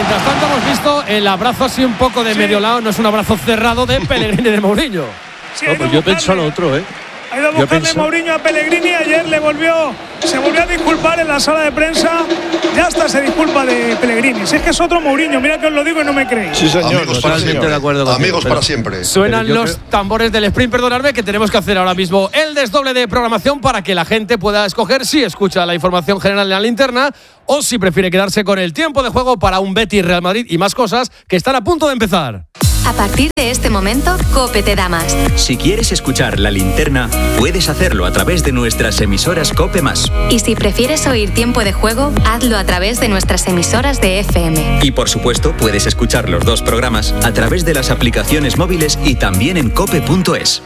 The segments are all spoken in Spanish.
Mientras tanto hemos visto el abrazo así un poco de medio lado, no es un abrazo cerrado de Pellegrini y de Mourinho. Sí, no, pues yo pienso lo otro, Ha ido a buscarle Mourinho a Pellegrini. Ayer se volvió a disculpar en la sala de prensa. Ya hasta se disculpa de Pellegrini. Si es que es otro Mourinho, mira que os lo digo y no me creéis. Sí, señor. Amigos totalmente de acuerdo contigo. Amigos para siempre. Suenan los tambores del sprint, perdonadme, que tenemos que hacer ahora mismo el desdoble de programación para que la gente pueda escoger si escucha la información general en la linterna o si prefiere quedarse con el tiempo de juego para un Betis Real Madrid y más cosas que están a punto de empezar. A partir de este momento, COPE te da más. Si quieres escuchar la linterna, puedes hacerlo a través de nuestras emisoras COPE+. Y si prefieres oír tiempo de juego, hazlo a través de nuestras emisoras de FM. Y por supuesto, puedes escuchar los dos programas a través de las aplicaciones móviles y también en cope.es.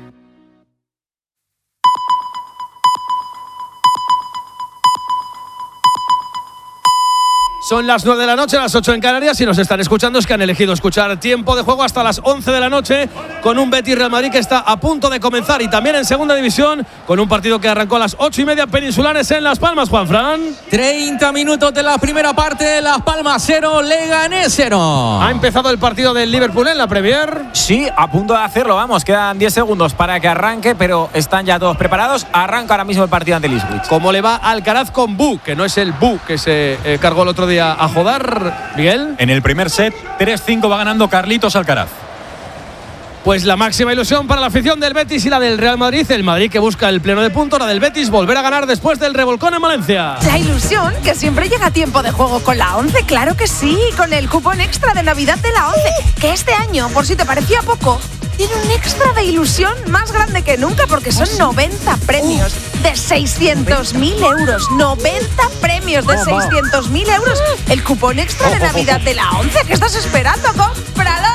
Son las 9 de la noche, las 8 en Canarias. Si nos están escuchando es que han elegido escuchar tiempo de juego hasta las 11 de la noche con un Betis Real Madrid que está a punto de comenzar y también en segunda división con un partido que arrancó a las 8:30 peninsulares en Las Palmas, Juanfran. 30 minutos de la primera parte, Las Palmas 0, Leganés 0. Ha empezado el partido del Liverpool en la Premier. Sí, a punto de hacerlo, vamos, quedan 10 segundos para que arranque, pero están ya todos preparados. Arranca ahora mismo el partido ante el Ipswich. ¿Cómo le va Alcaraz con Bu? Que no es el Bu que se cargó el otro día a Jodar, Miguel. En el primer set, 3-5 va ganando Carlitos Alcaraz. Pues la máxima ilusión para la afición del Betis y la del Real Madrid. El Madrid que busca el pleno de puntos, la del Betis volver a ganar después del revolcón en Valencia. La ilusión que siempre llega a tiempo de juego con la 11, claro que sí, con el cupón extra de Navidad de la 11, que este año, por si te parecía poco, tiene un extra de ilusión más grande que nunca porque son 90 premios de 600.000 euros. 90 premios de 600.000 euros. El cupón extra de Navidad de la 11. ¿Qué estás esperando? ¡Cómpralo!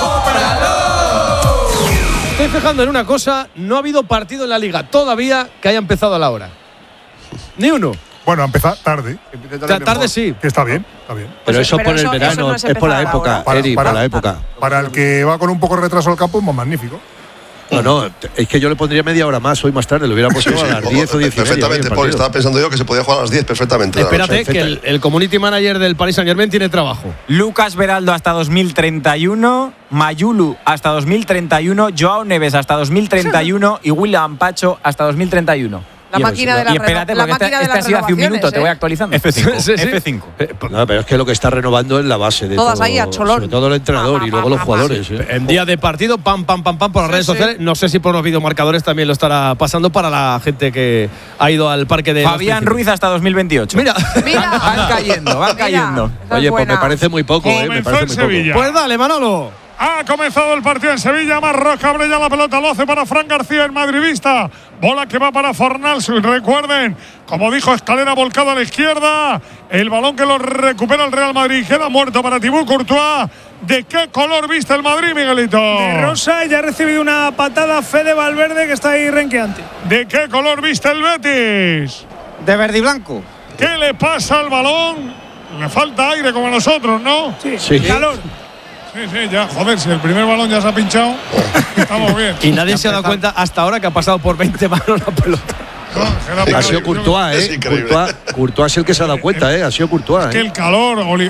Estoy fijando en una cosa, no ha habido partido en la Liga todavía que haya empezado a la hora. Ni uno. Bueno, a empezar tarde. Tarde sí. Que está bien, está bien. Pero eso por el verano, no es por la época, Eri, por la época. Para el que va con un poco de retraso al campo, es más magnífico. No, es que yo le pondría media hora más hoy más tarde, lo hubiera puesto a las 10 o 10 perfectamente, Paul, estaba pensando yo que se podía jugar a las 10 perfectamente. Espérate, que el community manager del Paris Saint-Germain tiene trabajo. Lucas Beraldo hasta 2031, Mayulu hasta 2031, Joao Neves hasta 2031 y William Pacho hasta 2031. La máquina de la Y espérate, porque este ha sido hace un minuto, te voy actualizando. F5. Sí. F5. No, pero es que lo que está renovando es la base de todas todo, ahí a cholón. sobre todo el entrenador y luego los jugadores. En día de partido, pam, por las redes sociales. No sé si por los videomarcadores también lo estará pasando para la gente que ha ido al parque de Fabián Ruiz hasta 2028. Mira. Van cayendo. Oye, pues me parece muy poco, me Comenzó parece en muy poco. Sevilla. Pues dale, Manolo. Ha comenzado el partido en Sevilla. Marroca abre ya la pelota. Lo hace para Fran García, el madridista. Bola que va para Fornals. Recuerden, como dijo, Escalera volcado a la izquierda. El balón que lo recupera el Real Madrid. Queda muerto para Thibaut Courtois. ¿De qué color viste el Madrid, Miguelito? De rosa, y ya ha recibido una patada Fede Valverde, que está ahí renqueante. ¿De qué color viste el Betis? De verde y blanco. ¿Qué le pasa al balón? Le falta aire como a nosotros, ¿no? Sí. Calor. Sí, ya, joder, si el primer balón ya se ha pinchado, estamos bien. Y nadie se ha dado cuenta hasta ahora que ha pasado por 20 manos la pelota. Ha sido Courtois, Es increíble. Courtois es el que se ha dado cuenta, Ha sido Courtois. Es que el calor, Oli,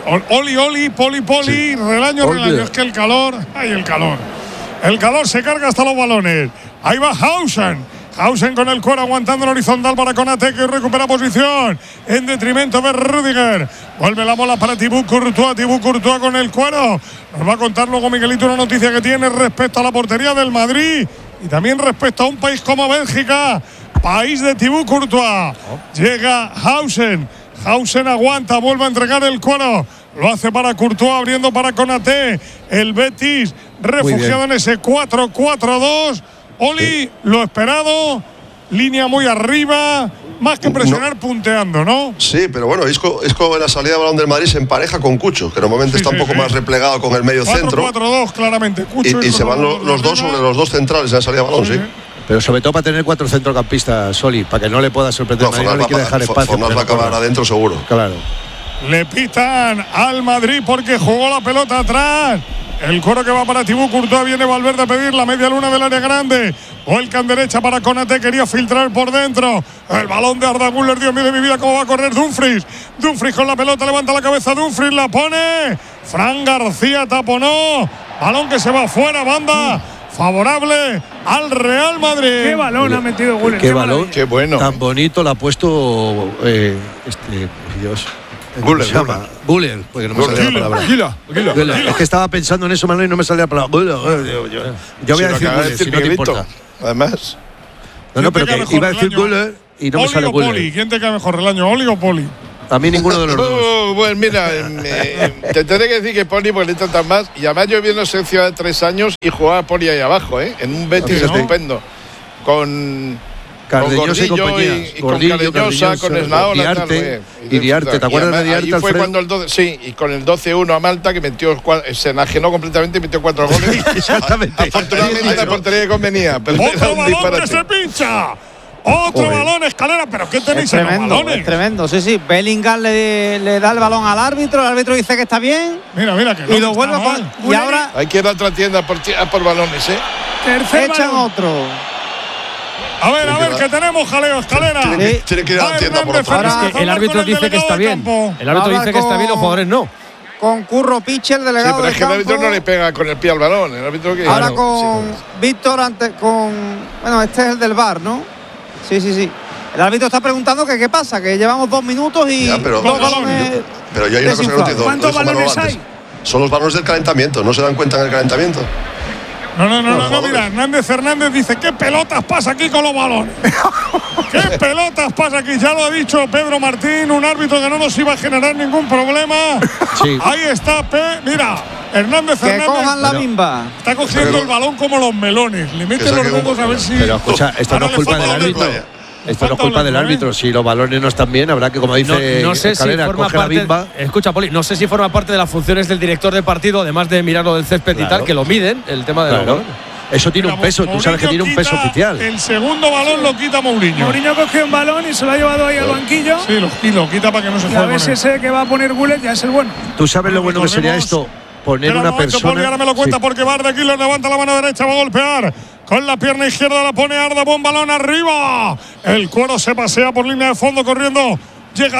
poli, relaño. Es que el calor, el calor. El calor se carga hasta los balones. Ahí va Hausen con el cuero aguantando el horizontal para Konaté, que recupera posición en detrimento de Rüdiger. Vuelve la bola para Thibaut Courtois con el cuero. Nos va a contar luego Miguelito una noticia que tiene respecto a la portería del Madrid y también respecto a un país como Bélgica, país de Thibaut Courtois. Llega Hausen aguanta, vuelve a entregar el cuero. Lo hace para Courtois, abriendo para Konaté. El Betis refugiado en ese 4-4-2. Oli, lo esperado, línea muy arriba, más que presionar, punteando, ¿no? Sí, pero bueno, Isco en la salida de balón del Madrid se empareja con Cucho, que normalmente está un poco más replegado con el medio centro. 4-4-2, claramente. Cucho y se van los dos sobre los dos centrales en la salida de balón, sí. Pero sobre todo para tener 4 centrocampistas, Oli, para que no le pueda sorprender. No le quiere dejar espacio. Fornals va a acabar adentro seguro. Claro. Le pitan al Madrid porque jugó la pelota atrás. El coro que va para Thibaut Courtois, viene Valverde a pedir la media luna del área grande. Vuelcan derecha para Konate, quería filtrar por dentro. El balón de Arda Güler, Dios mío de mi vida, cómo va a correr Dumfries. Dumfries con la pelota, levanta la cabeza, Dumfries la pone. Fran García taponó. Balón que se va fuera, banda favorable al Real Madrid. Qué balón ha metido Güler. Qué balón, qué bueno. Tan bonito lo ha puesto Dios. Guller, porque no me salía la palabra. Guller. Es que estaba pensando en eso, Manuel, y no me salía la palabra. Yo voy a decir Guller, si no te importa. Además. No, pero que iba a decir Guller y no me sale Guller. ¿Quién te cae mejor el año, Oli o Poli? A mí ninguno de los dos. Pues mira, te tendré que decir que Poli porque le tratan más. Y además yo viví en Ciudad de 3 años y jugaba Poli ahí abajo, en un Betis estupendo. Con Cardeñosa y compañía. Con Cardeñosa, con Esnaola. Diarte, ¿te acuerdas de Diarte? Ahí fue cuando el 12, sí, y con el 12-1 a Malta, que se enajenó completamente y metió 4 goles. Exactamente. Afortunadamente la portería que convenía. Pero ¡otro balón que se pincha! Otro balón, Escalera, pero ¿qué tenéis en los balones? Es tremendo, sí. Bellingham le da el balón al árbitro, el árbitro dice que está bien. Mira, que no. Y lo vuelve a y ahora hay que ir a otra tienda por balones, echan otro. A ver, que tenemos jaleo, Escalera. Tiene que ir a la tienda por otra. Es que el árbitro dice que está bien. El árbitro dice que está bien, los jugadores no. Con Curro Piche, el delegado. Sí, pero es que el árbitro no le pega con el pie al balón. El árbitro que. Ahora con Víctor Bueno, este es el del VAR, ¿no? Sí. El árbitro está preguntando que qué pasa, que llevamos 2 minutos y pero, dos balones. Pero yo hay una cosa que no entiendo. ¿Cuántos balones hay? Son los balones del calentamiento, ¿no se dan cuenta en el calentamiento? No, mira, Hernández dice, ¿qué pelotas pasa aquí con los balones? ¿Qué pelotas pasa aquí? Ya lo ha dicho Pedro Martín, un árbitro que no nos iba a generar ningún problema. Sí. Ahí está, mira, Hernández. Que cojan la bimba. Está cogiendo el balón como los melones. Le mete los dedos a ver si. Pero escucha, esto no es culpa del árbitro. Esto no es culpa del árbitro. Si los balones no están bien, habrá que, como dice no sé Escalera, si forma coge parte, la bimba. Escucha, Poli, no sé si forma parte de las funciones del director de partido, además de mirar lo del césped y tal, que lo miden, el tema de los balones. Eso tiene un peso, tú sabes que tiene un peso oficial. El segundo balón lo quita Mourinho. Mourinho cogió un balón y se lo ha llevado ahí al banquillo. Sí, lo quita para que no se juegue. A ver si ese que va a poner Güler ya es el bueno. ¿Tú sabes lo bueno que sería esto? Poner una persona. Poli, ahora me lo cuenta porque Bar de Killer levanta la mano derecha, va a golpear. Con la pierna izquierda la pone Arda, buen balón arriba. El Cuero se pasea por línea de fondo corriendo. Llega.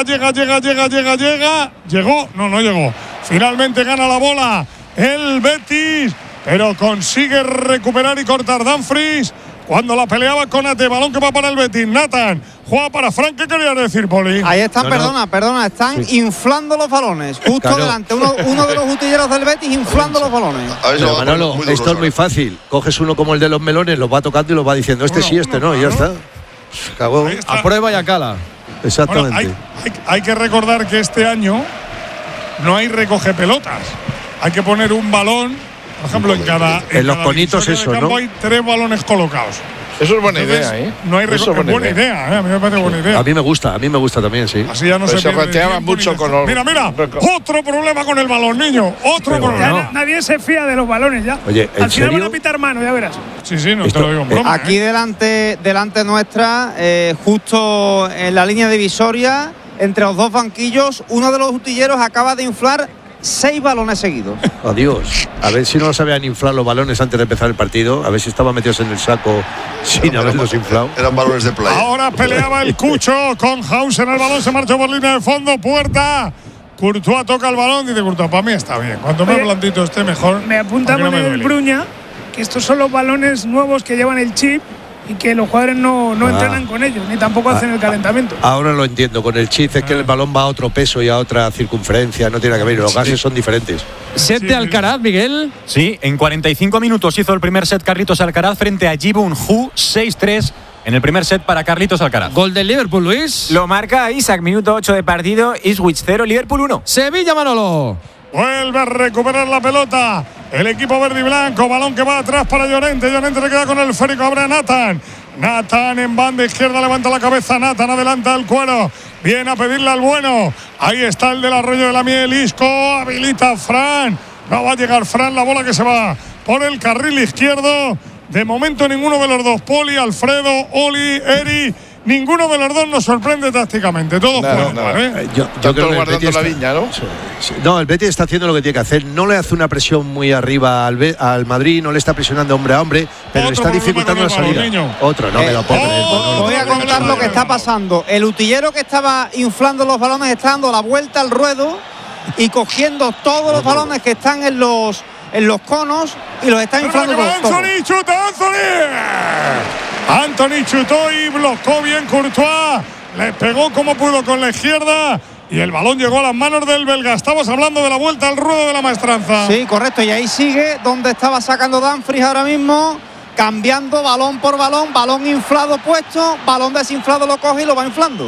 Llegó, no llegó. Finalmente gana la bola el Betis, pero consigue recuperar y cortar Dumfries. Cuando la peleaba con Ate, balón que va para el Betis. Nathan juega para Frank. ¿Qué querías decir, Poli? Ahí están, perdona, están inflando los balones. Justo delante, uno de los utilleros del Betis inflando los balones. Pero Manolo, esto es muy fácil. Coges uno como el de los melones, los va tocando y los va diciendo, sí, no, y ya está. Se acabó. A prueba y a cala. Exactamente. Hay que recordar que este año no hay recoge pelotas. Hay que poner un balón. Por ejemplo, en los conitos eso, ¿no? Hay 3 balones colocados. Eso es buena idea, No hay buena idea, a mí me parece buena idea. A mí me gusta también, sí. Así ya no se reteaban mucho con los. Mira, otro problema con el balón, niño. Otro problema. Nadie se fía de los balones ya. Oye, al final van a pitar mano, ya verás. Sí, no te lo digo en broma. Aquí delante nuestra, justo en la línea divisoria, entre los dos banquillos, uno de los utilleros acaba de inflar 6 balones seguidos. Adiós. A ver si no sabían inflar los balones antes de empezar el partido. A ver si estaban metidos en el saco sin haberlos inflado. Eran balones de playa. Ahora peleaba el Cucho con Hausen. El balón se marchó por línea de fondo. Puerta. Courtois toca el balón. Dice Courtois, para mí está bien. Cuanto más blandito esté, mejor. Me apunta con el Bruña que estos son los balones nuevos que llevan el chip y que los jugadores no entrenan con ellos, ni tampoco hacen el calentamiento. Ahora lo entiendo, con el chip es que el balón va a otro peso y a otra circunferencia, no tiene que ver, los gases son diferentes. Set de Alcaraz, Miguel. Sí, en 45 minutos hizo el primer set Carlitos Alcaraz frente a Jibun Hu, 6-3 en el primer set para Carlitos Alcaraz. Gol del Liverpool, Luis. Lo marca Isaac, minuto 8 de partido, Ipswich 0, Liverpool 1. Sevilla, Manolo. Vuelve a recuperar la pelota el equipo verde y blanco. Balón que va atrás para Llorente. Llorente le queda con el esférico. Abre a Nathan en banda izquierda. Levanta la cabeza Nathan. Adelanta el Cuero. Viene a pedirle al bueno. Ahí está el del Arroyo de la Miel. Isco habilita a Fran. No va a llegar Fran. La bola que se va por el carril izquierdo. De momento ninguno de los dos. Poli, Alfredo, Oli, Eri ninguno de los dos nos sorprende tácticamente. Todos juegan mal, Yo creo que guardando la viña, ¿no? No, el Betis está haciendo lo que tiene que hacer. No le hace una presión muy arriba al Madrid, no le está presionando hombre a hombre, pero le está dificultando la salida. Otro, no me lo puedo creer. Voy a contar lo que está pasando. El utillero que estaba inflando los balones está dando la vuelta al ruedo y cogiendo todos los balones que están en los conos y los está inflando todos. Anthony chuta, Anthony chutó y bloqueó bien Courtois. Le pegó como pudo con la izquierda y el balón llegó a las manos del belga. Estamos hablando de la vuelta al ruedo de la maestranza. Sí, correcto. Y ahí sigue donde estaba sacando Dumfries ahora mismo, cambiando balón por balón inflado puesto, balón desinflado lo coge y lo va inflando.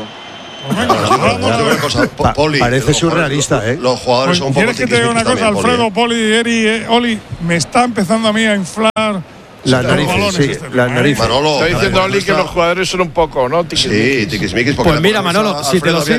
Parece surrealista, ¿eh? Los jugadores son un poco. ¿Quieres que te diga una cosa, Alfredo, Poli, Eri, Oli? Me está empezando a mí a inflar las narices. Las narices. Manolo, está diciendo Oli que los jugadores son un poco, ¿no? Sí, tiquismiquis. Pues mira, Manolo, si te los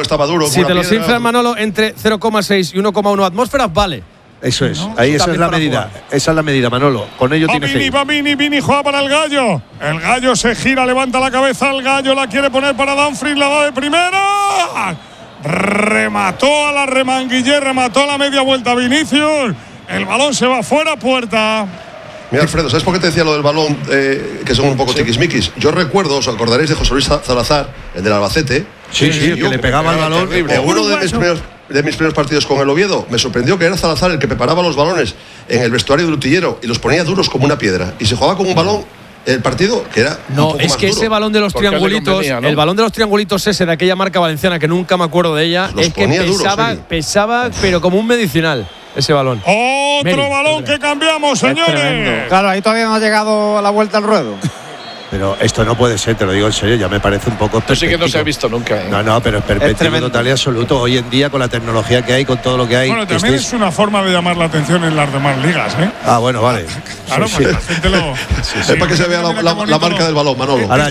inflan, Manolo, entre 0,6 y 1,1 atmósferas, vale. Eso es, ahí esa es la medida. Esa es la medida, Manolo. Con ello tiene que ir. Vini juega para el Gallo. El Gallo se gira, levanta la cabeza. El Gallo la quiere poner para Dumfries, la da de primera. Remató a la remanguillé, remató a la media vuelta Vinicius. El balón se va fuera, puerta. Mira, Alfredo, ¿sabes por qué te decía lo del balón? Que son un poco tiquismiquis. Yo recuerdo, os acordaréis de José Luis Salazar, el del Albacete. Sí, el que le pegaba el balón. Uno de mis primeros partidos con el Oviedo, me sorprendió que era Salazar el que preparaba los balones en el vestuario del utillero y los ponía duros como una piedra. Y se jugaba con un balón el partido que era no, un poco es más que duro. Ese balón de los triangulitos, ¿no? El balón de los triangulitos ese de aquella marca valenciana que nunca me acuerdo de ella, es que pesaba, pero como un medicinal ese balón. Otro balón que cambiamos, señores. Claro, ahí todavía no ha llegado a la vuelta al ruedo. Pero esto no puede ser, te lo digo en serio, ya me parece un poco. Esto sí que no se ha visto nunca. No, pero es perspectivo total y absoluto. Hoy en día, con la tecnología que hay, con todo lo que hay. Bueno, también es una forma de llamar la atención en las demás ligas, ¿eh? Ah, bueno, vale. Claro, sí, la gente lo. Es para que se vea la marca del balón, Manolo. Ahora,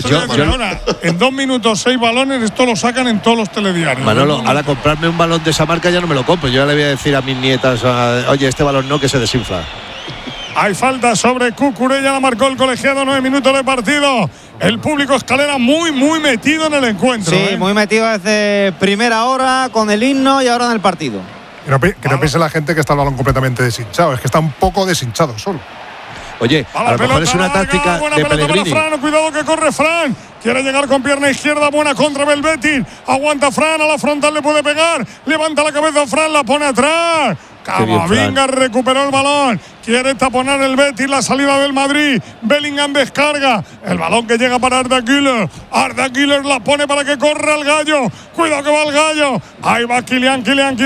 en 2 minutos 6 balones, esto lo sacan en todos los telediarios. Manolo, ahora comprarme un balón de esa marca ya no me lo compro. Yo ya le voy a decir a mis nietas, oye, este balón no, que se desinfla. Hay falta sobre Cucurella, la marcó el colegiado, 9 minutos de partido. El público Escalera muy metido en el encuentro. Sí, muy metido desde primera hora con el himno y ahora en el partido. Que no piense la gente que está el balón completamente deshinchado, es que está un poco deshinchado solo. Oye, a lo mejor es una táctica de Pellegrini. Fran, cuidado que corre Fran. Quiere llegar con pierna izquierda, buena contra del Betis. Aguanta Fran, a la frontal le puede pegar. Levanta la cabeza Fran, la pone atrás. Camavinga recuperó el balón. Quiere taponar el Betis, la salida del Madrid. Bellingham descarga. El balón que llega para Arda Güler. Arda Güler la pone para que corra el Gallo. Cuidado que va el Gallo. Ahí va Kylian.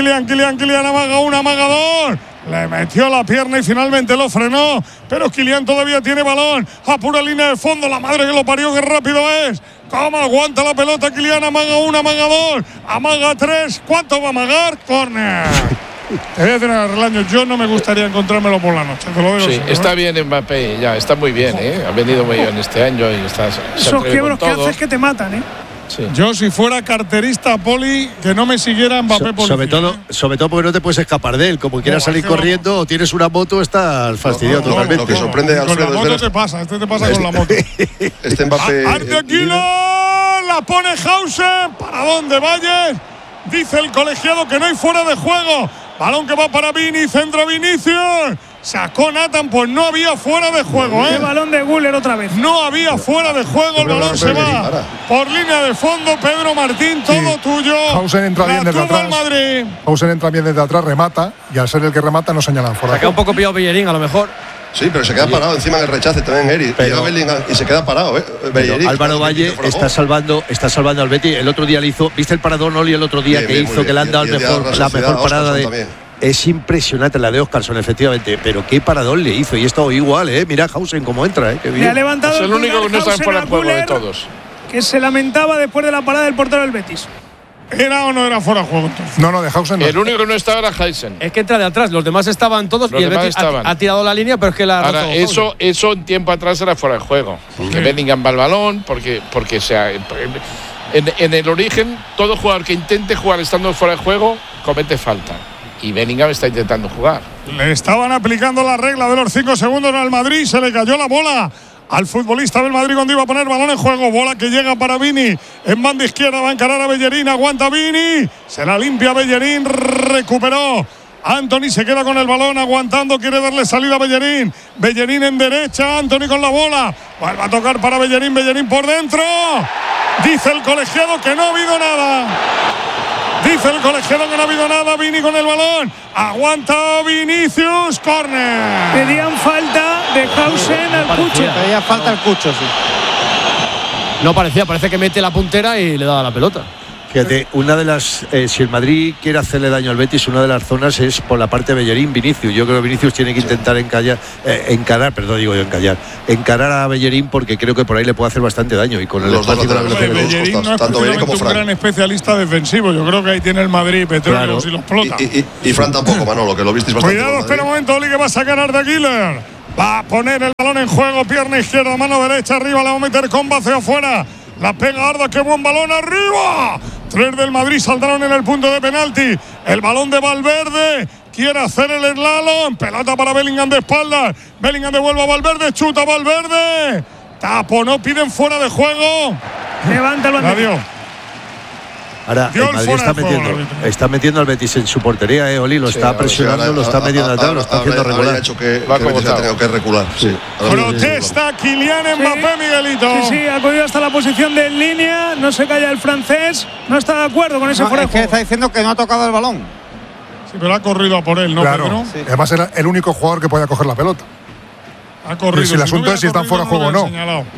Amaga dos. Le metió la pierna y finalmente lo frenó. Pero Kylian todavía tiene balón. A pura línea de fondo. La madre que lo parió, qué rápido es. ¿Cómo aguanta la pelota Kylian? Amaga 1, amaga 2, amaga 3. ¿Cuánto va a amagar? Córner. Te voy a decir, Relaño, yo no me gustaría encontrármelo por la noche. Te lo digo. Sí, está bien Mbappé, ya, está muy bien, ¿eh? Ha venido muy bien este año y está. Esos quiebros que haces que te matan, ¿eh? Sí. Yo, si fuera carterista, Poli, que no me siguiera Mbappé por sobre todo porque no te puedes escapar de él. Como quieras salir corriendo o tienes una moto, estás fastidiado totalmente. Lo que sorprende a Alfredo con la moto te pasa, te pasa con la moto. Mbappé. Artequila la pone Hausen. ¿Para dónde vayas? Dice el colegiado que no hay fuera de juego. Balón que va para Vini, centro Vinicius. Sacó Nathan, pues no había fuera de juego, ¿eh? El balón de Güler otra vez. No había fuera de juego, el balón se va por línea de fondo. Pedro Martín, todo tuyo. Hausen entra bien desde atrás. Madrid. Hausen entra bien desde atrás, remata, y al ser el que remata no señalan fuera. Se queda un poco pillado Bellerín, a lo mejor. Sí, pero se queda parado encima en el rechace también Eri. Llega Bellingham y se queda parado, Bellerín, Álvaro Valle está salvando al Betis. El otro día le hizo, ¿viste el paradón Oli el otro día que hizo? Que le han dado la mejor parada de. Es impresionante la de Óscarson, efectivamente, pero qué paradón le hizo. Y esto igual, mira Hausen cómo entra, qué bien. Le ha levantado es el único que no está fuera de juego de todos. Que se lamentaba después de la parada del portero del Betis. ¿Era o no era fuera de juego entonces? No, de Hausen no. El único que no estaba era Hausen. Es que entra de atrás, los demás estaban todos y el Betis ha tirado la línea, pero es que la. Ahora, eso en tiempo atrás era fuera de juego. Que Bellingham va al balón, porque sea. En el origen, todo jugador que intente jugar estando fuera de juego comete falta. Y Bellingham está intentando jugar. Le estaban aplicando la regla de los 5 segundos al Madrid. Se le cayó la bola al futbolista del Madrid cuando iba a poner balón en juego. Bola que llega para Vini. En banda izquierda va a encarar a Bellerín. Aguanta Vini. Se la limpia Bellerín. Recuperó. Anthony se queda con el balón aguantando, quiere darle salida a Bellerín. Bellerín en derecha, Anthony con la bola. Vuelve a tocar para Bellerín, Bellerín por dentro. Dice el colegiado que no ha habido nada. Dice el colegiado que no ha habido nada. Vini con el balón. Aguanta Vinicius, córner. Pedían falta de Hausen al Cucho. Pedía falta al Cucho, sí. No parecía, parece que mete la puntera y le da la pelota. Fíjate, una de las, si el Madrid quiere hacerle daño al Betis, una de las zonas es por la parte de Bellerín, Vinicius. Yo creo que Vinicius tiene que intentar encarar a Bellerín, porque creo que por ahí le puede hacer bastante daño. Y con el espacio de la Bellerín no es tanto Bellerín como Fran. Un gran especialista defensivo. Yo creo que ahí tiene el Madrid Petróleos y los explota. Y Fran tampoco, Manolo, que lo visteis bastante. Cuidado, espera un momento, Oli, que va a sacar a Arda Güler. Va a poner el balón en juego, pierna izquierda, mano derecha, arriba, la va a meter con hacia afuera. La pega Arda, qué buen balón arriba. 3 del Madrid saldrán en el punto de penalti. El balón de Valverde. Quiere hacer el slalom. Pelota para Bellingham de espaldas. Bellingham devuelve a Valverde. Chuta Valverde. Taponó, piden fuera de juego. Levanta el banderín. Adiós. Ahora, el Madrid está metiendo al Betis en su portería, Oli, lo está presionando, lo está metiendo atrás, lo está haciendo regular. Ha hecho que el Betis ha tenido que recular. Sí. Protesta Kylian Mbappé, Miguelito. Sí, ha acudido hasta la posición de línea, no se calla el francés, no está de acuerdo con ese fuera. Es que está diciendo que no ha tocado el balón. Sí, pero ha corrido a por él, ¿no, claro, Pedro? Sí. Además era el único jugador que podía coger la pelota. Ha corrido. Y si el asunto es si están fuera de juego o no.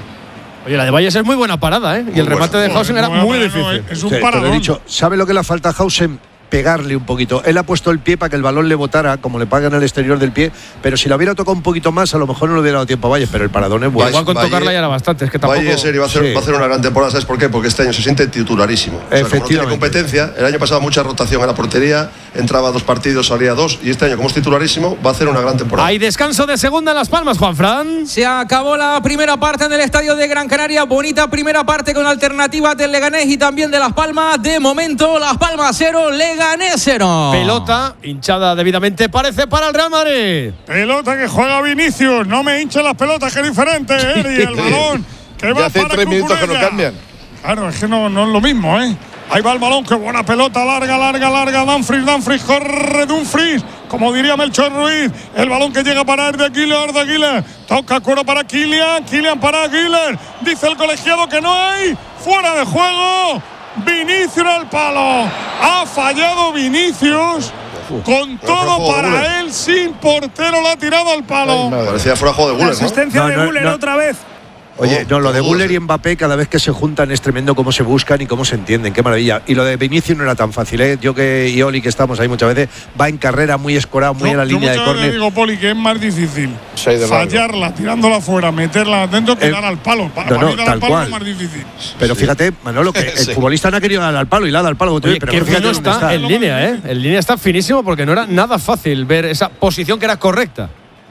Oye, la de Valles es muy buena parada, ¿eh? Y el remate de Hausen era muy difícil. Es un paradón. He dicho, ¿sabe lo que le falta a Hausen? Pegarle un poquito. Él ha puesto el pie para que el balón le botara, como le pagan al exterior del pie, pero si la hubiera tocado un poquito más, a lo mejor no le hubiera dado tiempo a Valles, pero el paradón es bueno. Igual con tocarla ya era bastante, es que tampoco. Valles va a hacer una gran temporada, ¿sabes por qué? Porque este año se siente titularísimo. O sea, efectivamente. Como no tiene competencia, el año pasado mucha rotación en la portería, entraba 2 partidos, salía 2, y este año, como es titularísimo, va a hacer una gran temporada. Hay descanso de segunda en Las Palmas, Juanfran. Se acabó la primera parte en el estadio de Gran Canaria. Bonita primera parte con alternativas del Leganés y también de Las Palmas. De momento, Las Palmas 0, Leganés 0. Pelota hinchada debidamente, parece, para el Real Madrid. Pelota que juega Vinicius. No me hinchen las pelotas, que es diferente. Y el balón que va hace para 3 minutos que no cambian. Claro, es que no es lo mismo, ¿eh? Ahí va el balón, qué buena pelota, larga. Dumfries, corre Dumfries. Como diría Melchor Ruiz. El balón que llega para Arda Güler. Toca cuero para Kylian para Güler. Dice el colegiado que no hay. Fuera de juego. Vinicius al palo. Ha fallado Vinicius. Con todo para él, sin portero, la ha tirado al palo. Parecía fuera de juego de Güler, ¿no? Asistencia de Güler otra vez. Oye, no, lo de Güler y Mbappé, cada vez que se juntan es tremendo cómo se buscan y cómo se entienden, qué maravilla. Y lo de Vinicius no era tan fácil, ¿eh? Yo y Oli, que estamos ahí muchas veces, va en carrera muy escorado, muy en la línea de córner. Yo digo, Poli, que es más difícil fallarla, tirándola fuera, meterla adentro, que dar al palo. No, tal cual. Es más difícil. Pero fíjate, Manolo, que el futbolista no ha querido dar al palo y la da al palo. Oye, pero qué fino está en línea, ¿eh? En línea está finísimo, porque no era nada fácil ver esa posición que era correcta.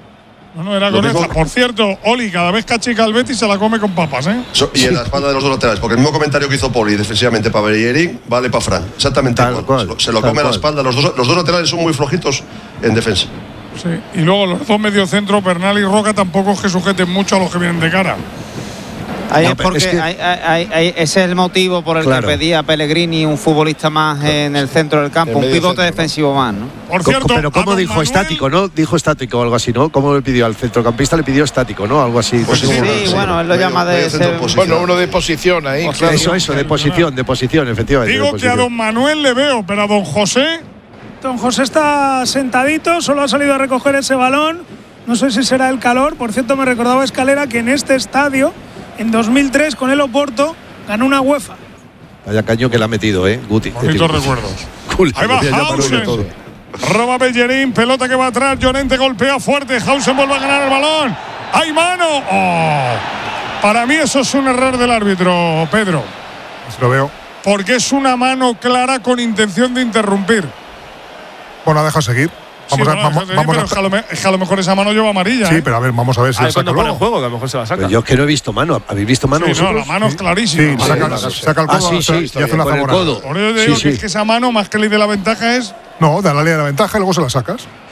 No, era correcta. Por cierto, Oli, cada vez que achica el Betis se la come con papas, ¿eh? Y en la espalda de los 2 laterales, porque el mismo comentario que hizo Poli defensivamente para Bellerín vale para Fran. Exactamente igual. Se lo come a la espalda. Los dos laterales son muy flojitos en defensa. Sí, y luego los 2 mediocentros, Bernal y Roca, tampoco es que sujeten mucho a los que vienen de cara. Ahí es porque ese es el motivo por el que pedía a Pellegrini un futbolista más en el centro del campo, un pivote defensivo más, ¿no? Por cierto, pero ¿cómo dijo Manuel? Estático, ¿no? Dijo estático o algo así, ¿no? ¿Cómo le pidió al centrocampista? Le pidió estático, ¿no? Algo así. Pues sí, bueno, él lo llama de ser… Bueno, uno de posición ahí, claro. Eso, de posición, efectivamente. Digo que a don Manuel le veo, pero a don José… Don José está sentadito, solo ha salido a recoger ese balón. No sé si será el calor. Por cierto, me recordaba Escalera que en este estadio, en 2003, con el Oporto, ganó una UEFA. Vaya caño que le ha metido, Guti. Bonitos recuerdos. Ahí va Hausen. Roba Bellerín, pelota que va atrás. Llorente golpea fuerte. Hausen vuelve a ganar el balón. ¡Hay mano! Oh. Para mí eso es un error del árbitro, Pedro. Lo veo. Porque es una mano clara con intención de interrumpir. Bueno, deja seguir. Vamos es que a lo mejor esa mano lleva amarilla. Sí, pero a ver, vamos a ver si la saca luego. Juego, que a lo mejor se la saca. Pero yo es que no he visto mano. ¿Habéis visto mano? Sí, no, la mano es clarísima. Sí, saca el codo y hace una zamorana. Por ello te digo que es que esa mano, más que le dé la ventaja, es… No, da la ley de la ventaja y luego se la sacas.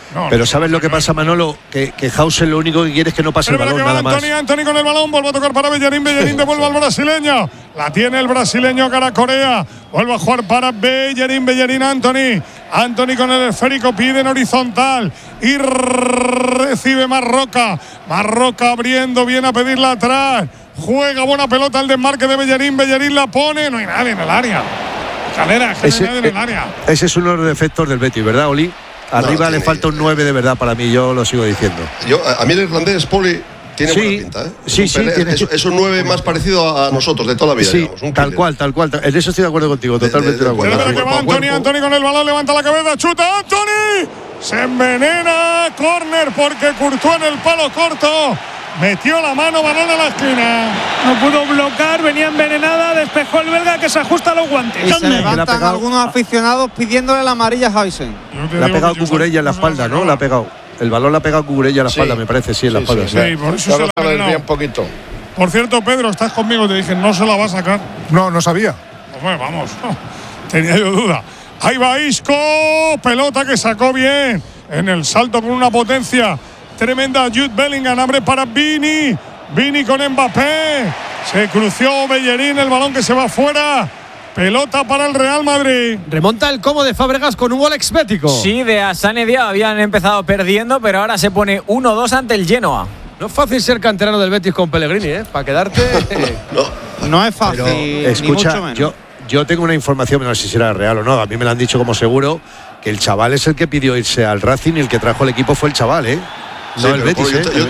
Pero ¿sabes lo que pasa, Manolo? Que Hausen lo único que quiere es que no pase el balón, nada más. Anthony con el balón, vuelve a tocar para Bellerín devuelve al brasileño. La tiene el brasileño cara Corea. Vuelve a jugar para Bellerín, Anthony con el esférico, pide en horizontal y recibe Marroca abriendo, viene a pedirla atrás. Juega buena pelota el desmarque de Bellerín la pone, no hay nadie en el área. Calera, no hay nadie en el área. Ese es uno de los defectos del Betis, ¿verdad, Oli? Arriba le falta un 9 de verdad para mí, yo lo sigo diciendo. A mí el irlandés, Poli, tiene buena pinta, ¿eh? Es un 9 más parecido a nosotros de toda la vida, digamos. Tal cual. En eso estoy de acuerdo contigo, totalmente de acuerdo. Que va Anthony con el balón, levanta la cabeza, chuta Anthony. Se envenena, córner porque Courtois en el palo corto. Metió la mano, balón a la esquina. No pudo bloquear, venía envenenada, despejó el belga que se ajusta los guantes. Y se levantan algunos aficionados pidiéndole la amarilla a Hausen. Le ha pegado Cucurella en la espalda, ¿no? Le ha pegado. El balón le ha pegado Cucurella en la espalda, me parece, sí, en la espalda. Sí, por eso se la ha envenenado un poquito. Por cierto, Pedro, estás conmigo, te dije, no se la va a sacar. No sabía. Pues vamos, tenía yo duda. Ahí va Isco, pelota que sacó bien. En el salto con una potencia tremenda, Jude Bellingham, abre para Vini con Mbappé, se crució Bellerín, el balón que se va fuera, pelota para el Real Madrid. Remonta el Como de Fábregas con un gol exbético. Sí, de Hassane Diao habían empezado perdiendo, pero ahora se pone 1-2 ante el Genoa. No es fácil ser canterano del Betis con Pellegrini, para quedarte. No es fácil. Pero, escucha, ni mucho menos. yo tengo una información, no sé si será real o no, a mí me lo han dicho como seguro, que el chaval es el que pidió irse al Racing y el que trajo el equipo fue el chaval, ¿eh? No, el Betis,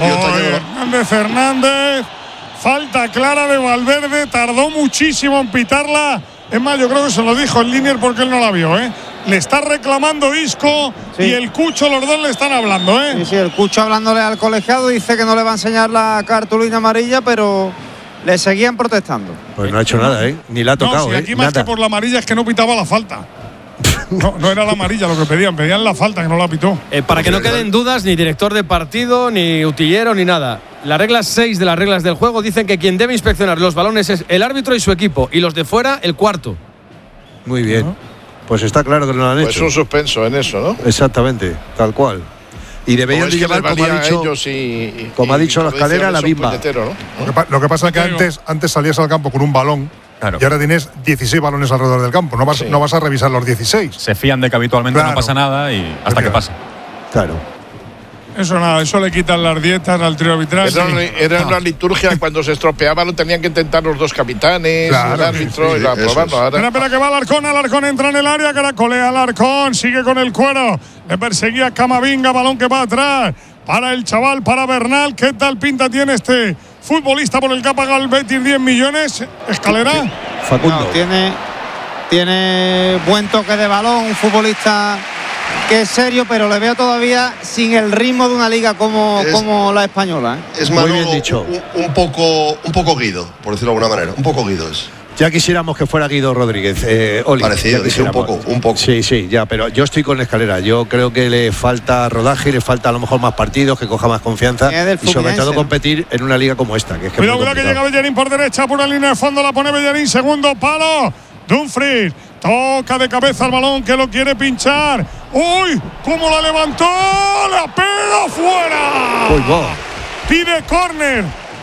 Hernández, falta clara de Valverde, tardó muchísimo en pitarla. Es más, yo creo que se lo dijo el Linier porque él no la vio, ¿eh? Le está reclamando Isco y el Cucho, los dos le están hablando, ¿eh? Sí, el Cucho hablándole al colegiado, dice que no le va a enseñar la cartulina amarilla, pero le seguían protestando. Pues no ha hecho nada, ¿eh? Ni la ha tocado, no, si aquí más nada. que por la amarilla es que no pitaba la falta. No era la amarilla lo que pedían la falta, que no la pitó. Para que no queden dudas, ni director de partido, ni utillero, ni nada. Las reglas 6 de las reglas del juego dicen que quien debe inspeccionar los balones es el árbitro y su equipo, y los de fuera, el cuarto. Muy bien. Pues está claro que no lo han hecho. Es un suspenso en eso, ¿no? Exactamente, tal cual. Y deberían de llevar, como ha dicho la escalera, la misma. ¿no? Lo que pasa es que antes salías al campo con un balón. Claro. Y ahora tienes 16 balones alrededor del campo. No vas a revisar los 16. Se fían de que habitualmente no pasa nada y hasta que pasa. Claro. Eso le quitan las dietas al trío arbitral. Era una liturgia cuando se estropeaba, lo tenían que intentar los dos capitanes, el árbitro y aprobarlo. Espera que va Alarcón entra en el área, caracolea Alarcón, sigue con el cuero. Le perseguía Camavinga, balón que va atrás. Para el chaval, para Bernal. ¿Qué tal pinta tiene este futbolista por el que ha pagado el Betis 10 millones? Escalera. Facundo. No, tiene buen toque de balón, un futbolista que es serio, pero le veo todavía sin el ritmo de una liga como la española, ¿eh? Es Manolo, muy bien dicho. Un poco Guido, por decirlo de alguna manera. Un poco Guido es. Ya quisiéramos que fuera Guido Rodríguez, Oli. Parecido, un poco. Sí, ya, pero yo estoy con la escalera. Yo creo que le falta rodaje, le falta a lo mejor más partidos, que coja más confianza y sobre todo competir en una liga como esta. Que es que cuidado que llega Bellerín por derecha, por la línea de fondo, la pone Bellerín, segundo palo. Dumfries toca de cabeza el balón que lo quiere pinchar. ¡Uy! ¿Cómo la levantó? ¡La pega fuera! Uy, wow. Pide córner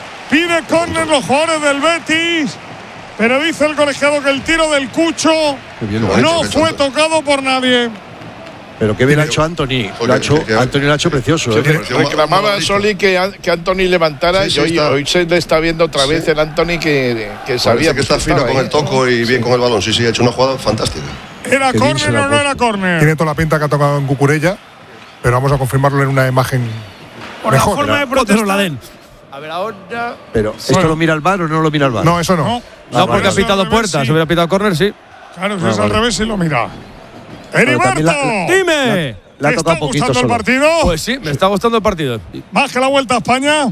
los jugadores del Betis. Pero dice el colegiado que el tiro del Cucho no fue tocado por nadie. Pero qué bien ha hecho Anthony. Anthony lo ha hecho precioso. Reclamaba Soli que Anthony levantara y hoy se le está viendo otra vez el Anthony que sabía que está fino con el toco y bien con el balón. Sí, ha hecho una jugada fantástica. ¿Era córner o no era córner? Tiene toda la pinta que ha tocado en Cucurella, pero vamos a confirmarlo en una imagen mejor. Forma de protestar. La den. A ver ahora. Pero ¿esto lo mira el VAR o no lo mira el VAR? No, eso no. No, porque ha pitado puerta. Si hubiera pitado córner, sí. Claro, si es al revés, sí lo mira. ¡Heriberto! ¡Dime! Le ha tocado un poquito gustando solo. el partido? Pues sí, me está gustando el partido. ¿Más que la Vuelta a España?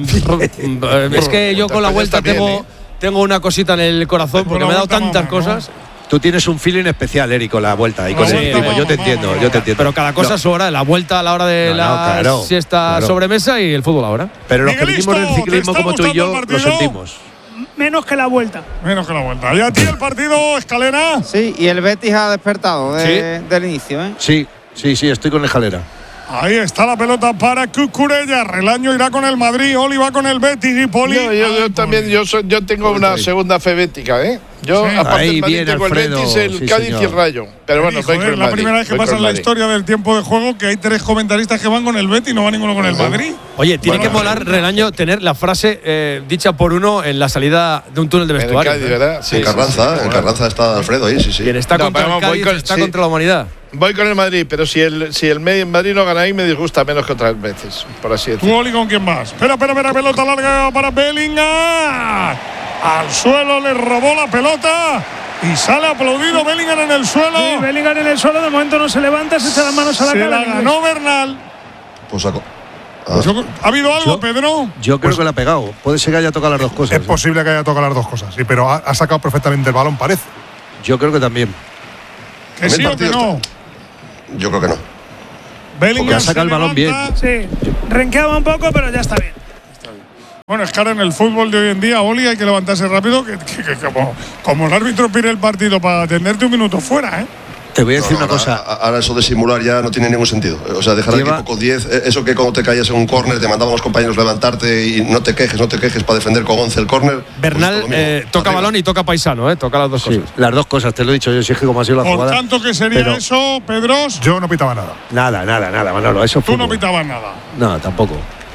Es que yo con la Vuelta tengo una cosita en el corazón porque me ha dado tantas cosas. Tú tienes un feeling especial, Eric, con la Vuelta y con el ritmo. Yo te entiendo. Pero cada cosa a su hora. La Vuelta a la hora de la siesta sobremesa y el fútbol ahora. Pero los que vivimos del ciclismo como tú y yo lo sentimos. Menos que la Vuelta. ¿Y a ti el partido, Escalera? Sí, y el Betis ha despertado del inicio, ¿eh? Sí, estoy con la escalera. Ahí está la pelota para Cucurella. Relaño irá con el Madrid, Oli va con el Betis y Poli. Yo también, yo tengo una segunda fe bética, ¿eh? Yo, aparte del Madrid, tengo Alfredo, el Betis, el Cádiz y el Rayo. Pero bueno, voy con el Madrid. Es la primera vez que pasa en la historia del tiempo de juego que hay 3 comentaristas que van con el Betis y no va ninguno con el Madrid. Oye, tiene que molar, Relaño, tener la frase dicha por uno en la salida de un túnel de vestuario. En el Cádiz, ¿verdad? Sí, en Carranza está Alfredo ahí, sí. Quien está contra el Cádiz está contra la humanidad. Voy con el Madrid, pero si el Madrid no gana ahí, me disgusta menos contra el Betis, por así decirlo. ¿Tú, Oli, con quién más? Espera, pelota larga para Bellingham. Al suelo le robó la pelota y sale aplaudido Bellingham en el suelo. Sí, Bellingham en el suelo, de momento no se levanta, se echa las manos a la cara. Se la ganó Bernal. Pues sacó. ¿Ha habido algo, Pedro? Yo creo que le ha pegado. Puede ser que haya tocado las dos cosas. Es posible que haya tocado las dos cosas, sí, pero ha sacado perfectamente el balón, parece. Yo creo que también. ¿Que sí o que no? Yo creo que no. Bellingham ha sacado el balón bien. Sí, renqueaba un poco, pero ya está bien. Bueno, es que ahora en el fútbol de hoy en día, Oli, hay que levantarse rápido, que como el árbitro pide el partido para atenderte un minuto fuera, ¿eh? Te voy a decir una cosa. Ahora eso de simular ya no tiene ningún sentido. O sea, dejar al equipo con 10. Eso que cuando te caías en un córner te mandaban los compañeros levantarte y no te quejes para defender con 11 el córner. Bernal toca balón y toca paisano, toca las dos cosas. Las dos cosas, te lo he dicho yo, si es que como ha sido la jugada. Por tanto, ¿qué sería eso, Pedros? Yo no pitaba nada. Nada, Manolo. Eso Tú no pitabas nada. No, tampoco.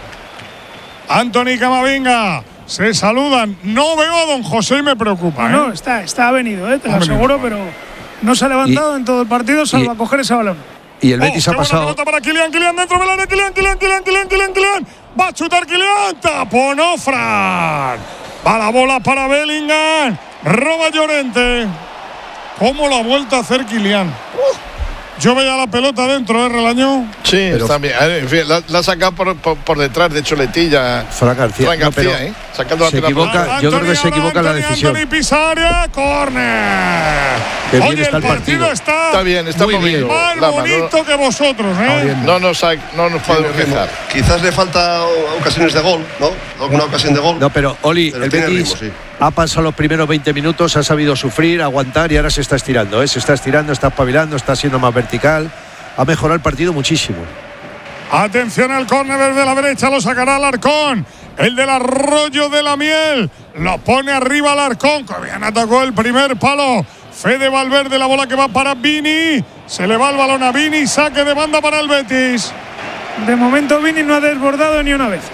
Anthony Camavinga. Se saludan. No veo a don José y me preocupa. No, está venido, te lo aseguro, pero no se ha levantado en todo el partido, salvo a coger ese balón. Y el Betis ha pasado. Pelota para Kylian dentro del área. Kylian. Va a chutar Kylian. Taponó Fran. Va la bola para Bellingham. Roba Llorente. ¿Cómo lo ha vuelto a hacer Kylian? Yo veía la pelota dentro, Relaño. Sí, está bien. En fin, la ha sacado por detrás de Choletilla. Fran García, sacando se equivoca. Yo creo que se equivoca en la decisión. Anthony Pisaria, córner. Oye, el partido está bien, está muy bien. Más bonito que vosotros, ¿eh? No nos podemos quejar. Quizás le falta ocasiones de gol, ¿no? Alguna ocasión de gol. No, pero Oli, el Betis ha pasado los primeros 20 minutos, ha sabido sufrir, aguantar y ahora se está estirando, Se está estirando, está espabilando, está siendo más vertical. Ha mejorado el partido muchísimo. Atención al córner desde la derecha, lo sacará Alarcón. El del Arroyo de la Miel. Lo pone arriba Alarcón, que bien atacó el primer palo. Fede Valverde, la bola que va para Vini. Se le va el balón a Vini, saque de banda para el Betis. De momento Vini no ha desbordado ni una vez.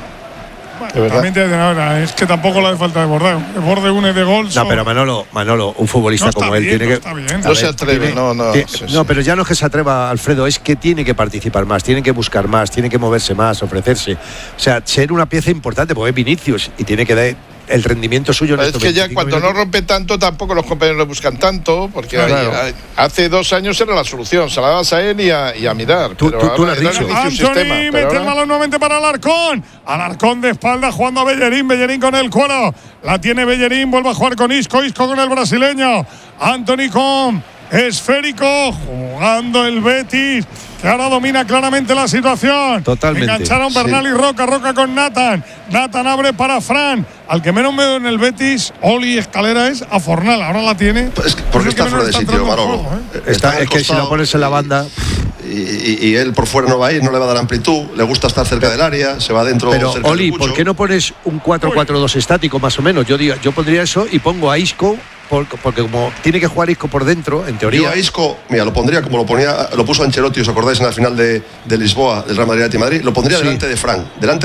Bueno, es que tampoco le hace falta desbordar. Desborde une de gol. No, pero Manolo, un futbolista como él tiene que. No se atreve, no, pero ya no es que se atreva, Alfredo, es que tiene que participar más, tiene que buscar más, tiene que moverse más, ofrecerse. O sea, ser una pieza importante, porque es Vinicius y tiene que dar el rendimiento suyo. Es que ya cuando no rompe tanto, tampoco los compañeros le buscan tanto, porque hace 2 años era la solución. Se la dabas a él y a mirar. Tú lo has dicho. Anthony mete el balón nuevamente para Alarcón. Alarcón de espalda jugando a Bellerín. Bellerín con el cuero. La tiene Bellerín. Vuelve a jugar con Isco. Isco con el brasileño. Anthony con esférico. Jugando el Betis, que ahora domina claramente la situación. Totalmente. Engancharon Bernal y Roca con Nathan. Nathan abre para Fran. Al que menos veo en el Betis, Oli Escalera, es a Fornal. Ahora la tiene. Pues porque está fuera de sitio, Manolo. Es que si lo pones en la banda. Y él por fuera no va a ir, no le va a dar amplitud. Le gusta estar cerca del área, se va dentro. Pero Oli, ¿por qué no pones un 4-4-2 estático más o menos? Yo pondría eso y pongo a Isco. Porque como tiene que jugar Isco por dentro, en teoría. Yo a Isco, mira, lo pondría como lo puso Ancelotti, ¿os acordáis en la final de Lisboa, del Real Madrid? Lo pondría delante de Fran.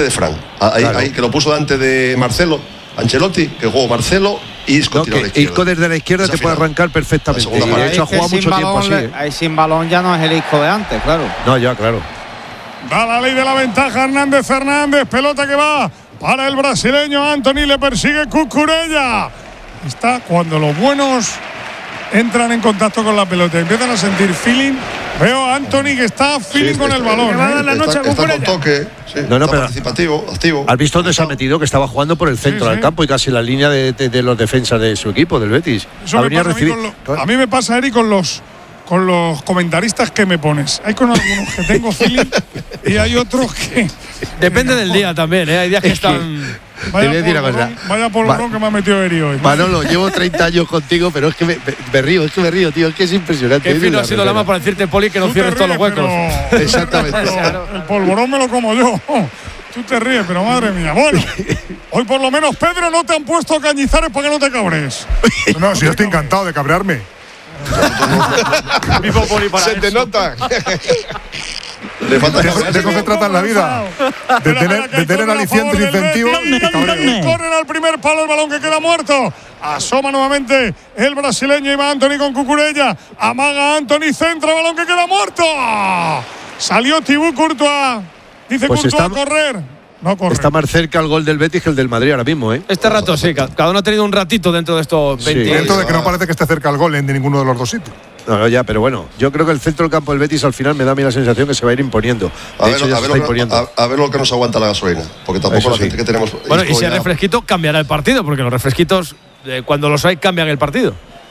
Ahí que lo puso delante de Marcelo, Ancelotti, que jugó Marcelo y Isco tira a la izquierda. Isco desde la izquierda te puede arrancar perfectamente. Y de hecho ha jugado mucho tiempo así. Ahí sin balón ya no es el Isco de antes, claro. No, ya, claro. Da la ley de la ventaja Hernández Fernández, pelota que va para el brasileño. Anthony, le persigue Cucurella. Está cuando los buenos entran en contacto con la pelota y empiezan a sentir feeling. Veo a Anthony que está feeling con el balón. Le va a dar la noche a Está con toque, pero participativo, activo. ¿Has visto dónde se ha metido? Que estaba jugando por el centro del campo y casi la línea de los defensas de su equipo, del Betis. Eso a mí me pasa, Eric, con los comentaristas que me pones. Hay con algunos que tengo feeling y hay otros que. Depende del día también, Hay días que están. Te voy a decir una cosa. Vaya polvorón que me ha metido Eri hoy. Manolo, llevo 30 años contigo, pero es que me río, tío. Es que es impresionante. Qué fino ha sido Lama para decirte, Poli, que no cierres todos los huecos. Exactamente. El polvorón me lo como yo. Tú te ríes, pero madre mía. Bueno, hoy por lo menos, Pedro, no te han puesto Cañizares para que no te cabres. No, si yo estoy encantado de cabrearme. Se te nota. De eso se trata en la vida. De tener alicientes, incentivos. Corren al primer palo, el balón que queda muerto. Asoma nuevamente el brasileño, y va Antony con Cucurella. Amaga Antony, centra, balón que queda muerto. Salió Thibaut Courtois. Dice Pues Courtois a correr. No corre. Está más cerca el gol del Betis que el del Madrid ahora mismo, ¿eh? Este rato sí, cada uno ha tenido un ratito dentro de estos 20. Sí. Dentro de que no parece que esté cerca el gol en ninguno de los dos sitios. No, ya, pero bueno, yo creo que el centro del campo del Betis al final me da a mí la sensación que se va a ir imponiendo. A ver lo que nos aguanta la gasolina, porque tampoco la gente que tenemos. Bueno, y si es refresquito, cambiará el partido, porque los refresquitos, cuando los hay, cambian el partido.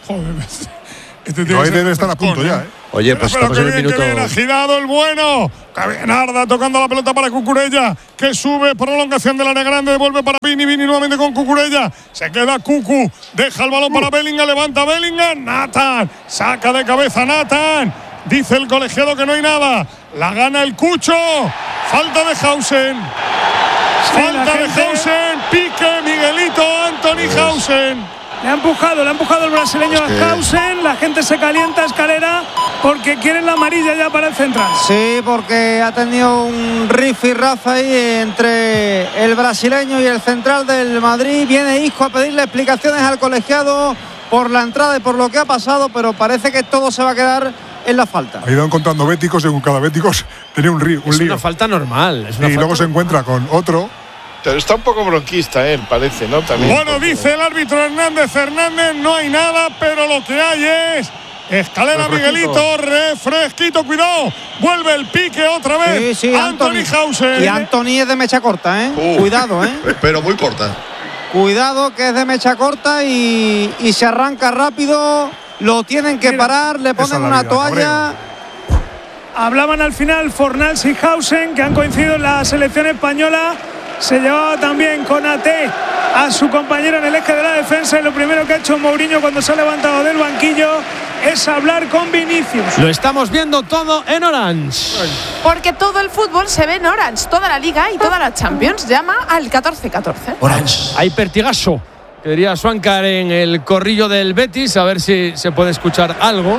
Joder, no, ahí debe estar a punto ya, ¿eh? Oye, pues estamos en el minuto. Ha girado el bueno. Arda tocando la pelota para Cucurella, que sube, prolongación del área grande, devuelve para Vini nuevamente con Cucurella. Se queda Cucu, deja el balón para Bellingham, levanta Bellingham. Nathan, saca de cabeza Nathan. Dice el colegiado que no hay nada. La gana el Cucho. Falta de Hausen. Falta de Hausen. Pique Miguelito Anthony Hausen. Le ha empujado el brasileño a Hausen. La gente se calienta, Escalera, porque quieren la amarilla ya para el central. Sí, porque ha tenido un rifirrafe ahí entre el brasileño y el central del Madrid. Viene Isco a pedirle explicaciones al colegiado por la entrada y por lo que ha pasado, pero parece que todo se va a quedar en la falta. Ha ido encontrando béticos, según cada bético tenía un lío. Es una falta normal. Y luego se encuentra con otro. Pero está un poco bronquista él, parece, ¿no? También. Bueno, dice el árbitro Hernández, no hay nada, pero lo que hay es Escalera, Miguelito, refresquito, cuidado. Vuelve el pique otra vez. Sí, Anthony Hausen. Y Anthony es de mecha corta, ¿eh? Cuidado, ¿eh? Pero muy corta. Cuidado, que es de mecha corta y se arranca rápido. Lo tienen que parar, le ponen una toalla. Hablaban al final Fornals y Hausen, que han coincidido en la selección española. Se llevaba también con AT a su compañero en el eje de la defensa, y lo primero que ha hecho Mourinho cuando se ha levantado del banquillo es hablar con Vinicius. Lo estamos viendo todo en Orange. Porque todo el fútbol se ve en Orange, toda la Liga y toda la Champions. Llama al 1414. Orange. Hay pertigazo, que diría Swankar en el corrillo del Betis, a ver si se puede escuchar algo.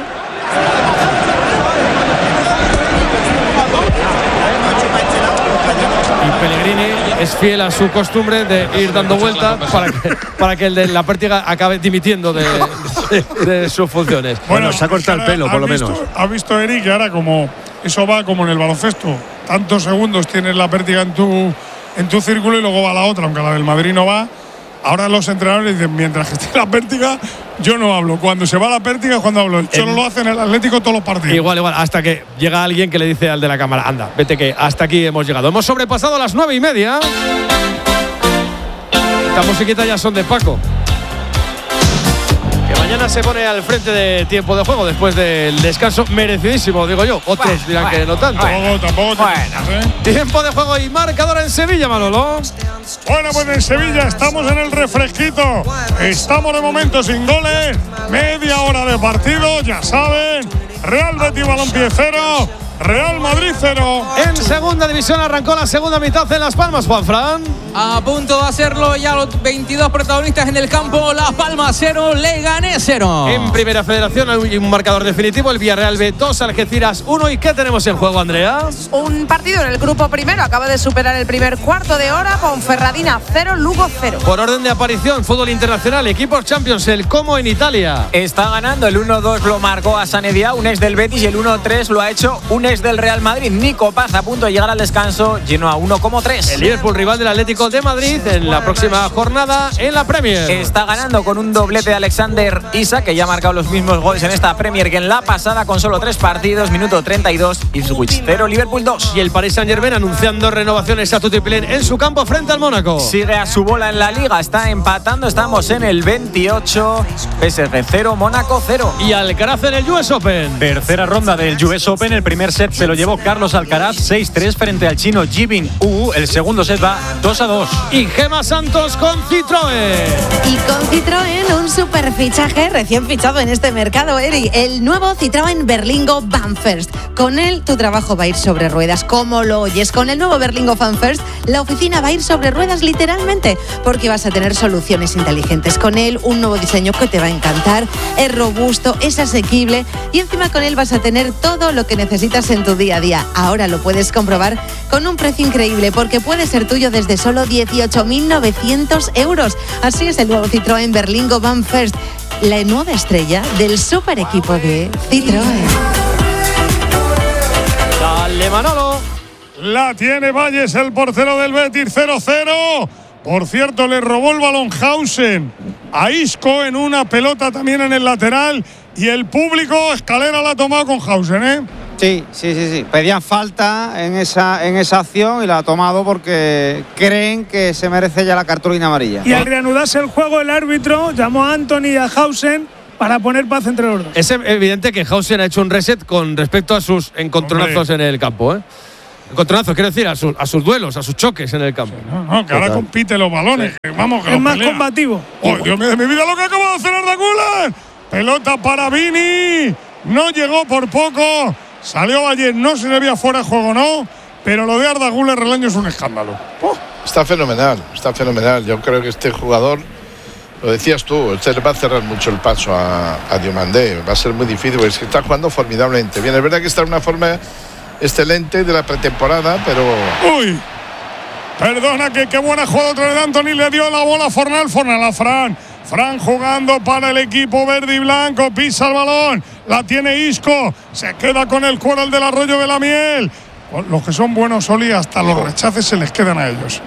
Pellegrini es fiel a su costumbre de ir dando vueltas para que el de la pértiga acabe dimitiendo de sus funciones. Bueno, se ha cortado el pelo, por lo menos. ¿Has visto, Eric, que ahora como eso va como en el baloncesto? Tantos segundos tienes la pértiga en tu círculo y luego va la otra, aunque la del Madrid no va. Ahora los entrenadores dicen, mientras que esté la pértiga, yo no hablo. Cuando se va la pértiga es cuando hablo. El Cholo lo hace en el Atlético todos los partidos. Igual, hasta que llega alguien que le dice al de la cámara, anda, vete que hasta aquí hemos llegado. Hemos sobrepasado las 9:30. Esta musiquita ya son de Paco, que mañana se pone al frente de tiempo de juego después del descanso merecidísimo, digo yo. Otros dirán que no tanto. Tampoco. Tiempo de juego y marcador en Sevilla, Manolo. Bueno, pues en Sevilla estamos en el refresquito. Estamos de momento sin goles. Media hora de partido, ya saben. Real Betis Balompié 0. Real Madrid 0. En segunda división arrancó la segunda mitad en Las Palmas, Juanfran. A punto de hacerlo ya los 22 protagonistas en el campo. Las Palmas 0, Leganés 0. En primera federación hay un marcador definitivo. El Villarreal B 2, Algeciras 1. ¿Y qué tenemos en juego, Andrea? Un partido en el grupo primero. Acaba de superar el primer cuarto de hora. Ponferradina 0, Lugo 0. Por orden de aparición, fútbol internacional, equipos Champions, el Como en Italia. Está ganando. El 1-2 lo marcó a Sanedia, un ex del Betis, y el 1-3 lo ha hecho un ex del Real Madrid. Nico Paz, a punto de llegar al descanso, llenó a 1-3. El Liverpool, rival del Atlético de Madrid en la próxima jornada en la Premier. Está ganando con un doblete de Alexander Isak, que ya ha marcado los mismos goles en esta Premier que en la pasada, con solo 3 partidos. Minuto 32, Ipswich 0, Liverpool 2. Y el Paris Saint-Germain anunciando renovaciones a Tutiplen en su campo frente al Mónaco. Sigue a su bola en la Liga, está empatando, estamos en el 28. PSG 0, Mónaco 0. Y Alcaraz en el US Open. Tercera ronda del US Open, el primer set se lo llevó Carlos Alcaraz, 6-3, 6-3 frente al chino Jibin Wu. El segundo set va 2-2. Y Gemma Santos con Citroën. Y con Citroën, un super fichaje recién fichado en este mercado, Eri. El nuevo Citroën Berlingo Van First. Con él tu trabajo va a ir sobre ruedas, como lo oyes. Con el nuevo Berlingo Van First, la oficina va a ir sobre ruedas literalmente, porque vas a tener soluciones inteligentes. Con él, un nuevo diseño que te va a encantar. Es robusto, es asequible y encima con él vas a tener todo lo que necesitas en tu día a día. Ahora lo puedes comprobar con un precio increíble, porque puede ser tuyo desde solo 18.900 euros. Así es el nuevo Citroën Berlingo Van First, la nueva estrella del super equipo de Citroën. Dale, Manolo. La tiene Valles, el portero del Betis, 0-0. Por cierto, le robó el balón Hausen a Isco en una pelota también en el lateral. Y el público, Escalera la ha tomado con Hausen, ¿eh? Sí. Pedían falta en esa acción y la ha tomado porque creen que se merece ya la cartulina amarilla. Y al reanudarse el juego, el árbitro llamó a Anthony y a Hausen para poner paz entre los dos. Es evidente que Hausen ha hecho un reset con respecto a sus encontronazos en el campo, ¿eh? Encontronazos, quiero decir, a sus duelos, a sus choques en el campo. No, que ahora compite los balones. Sí. Vamos, que es más combativo. ¡Oh, Dios mío de mi vida, lo que acaba de hacer Arda Güler! Pelota para Vini. No llegó por poco. Salió Valle, no se le veía fuera de juego, no. Pero lo de Arda Güler el año es un escándalo. Está fenomenal. Yo creo que este jugador, lo decías tú, le va a cerrar mucho el paso a Diomandé. Va a ser muy difícil porque es que está jugando formidablemente bien. Es verdad que está en una forma excelente de la pretemporada, pero... ¡Uy! Perdona, que qué buena jugada otra vez de Anthony. Le dio la bola a Fornal a Fran. Fran jugando para el equipo verde y blanco. Pisa el balón. La tiene Isco. Se queda con el cuero el del Arroyo de la Miel. Los que son buenos, Oli, hasta los rechaces se les quedan a ellos.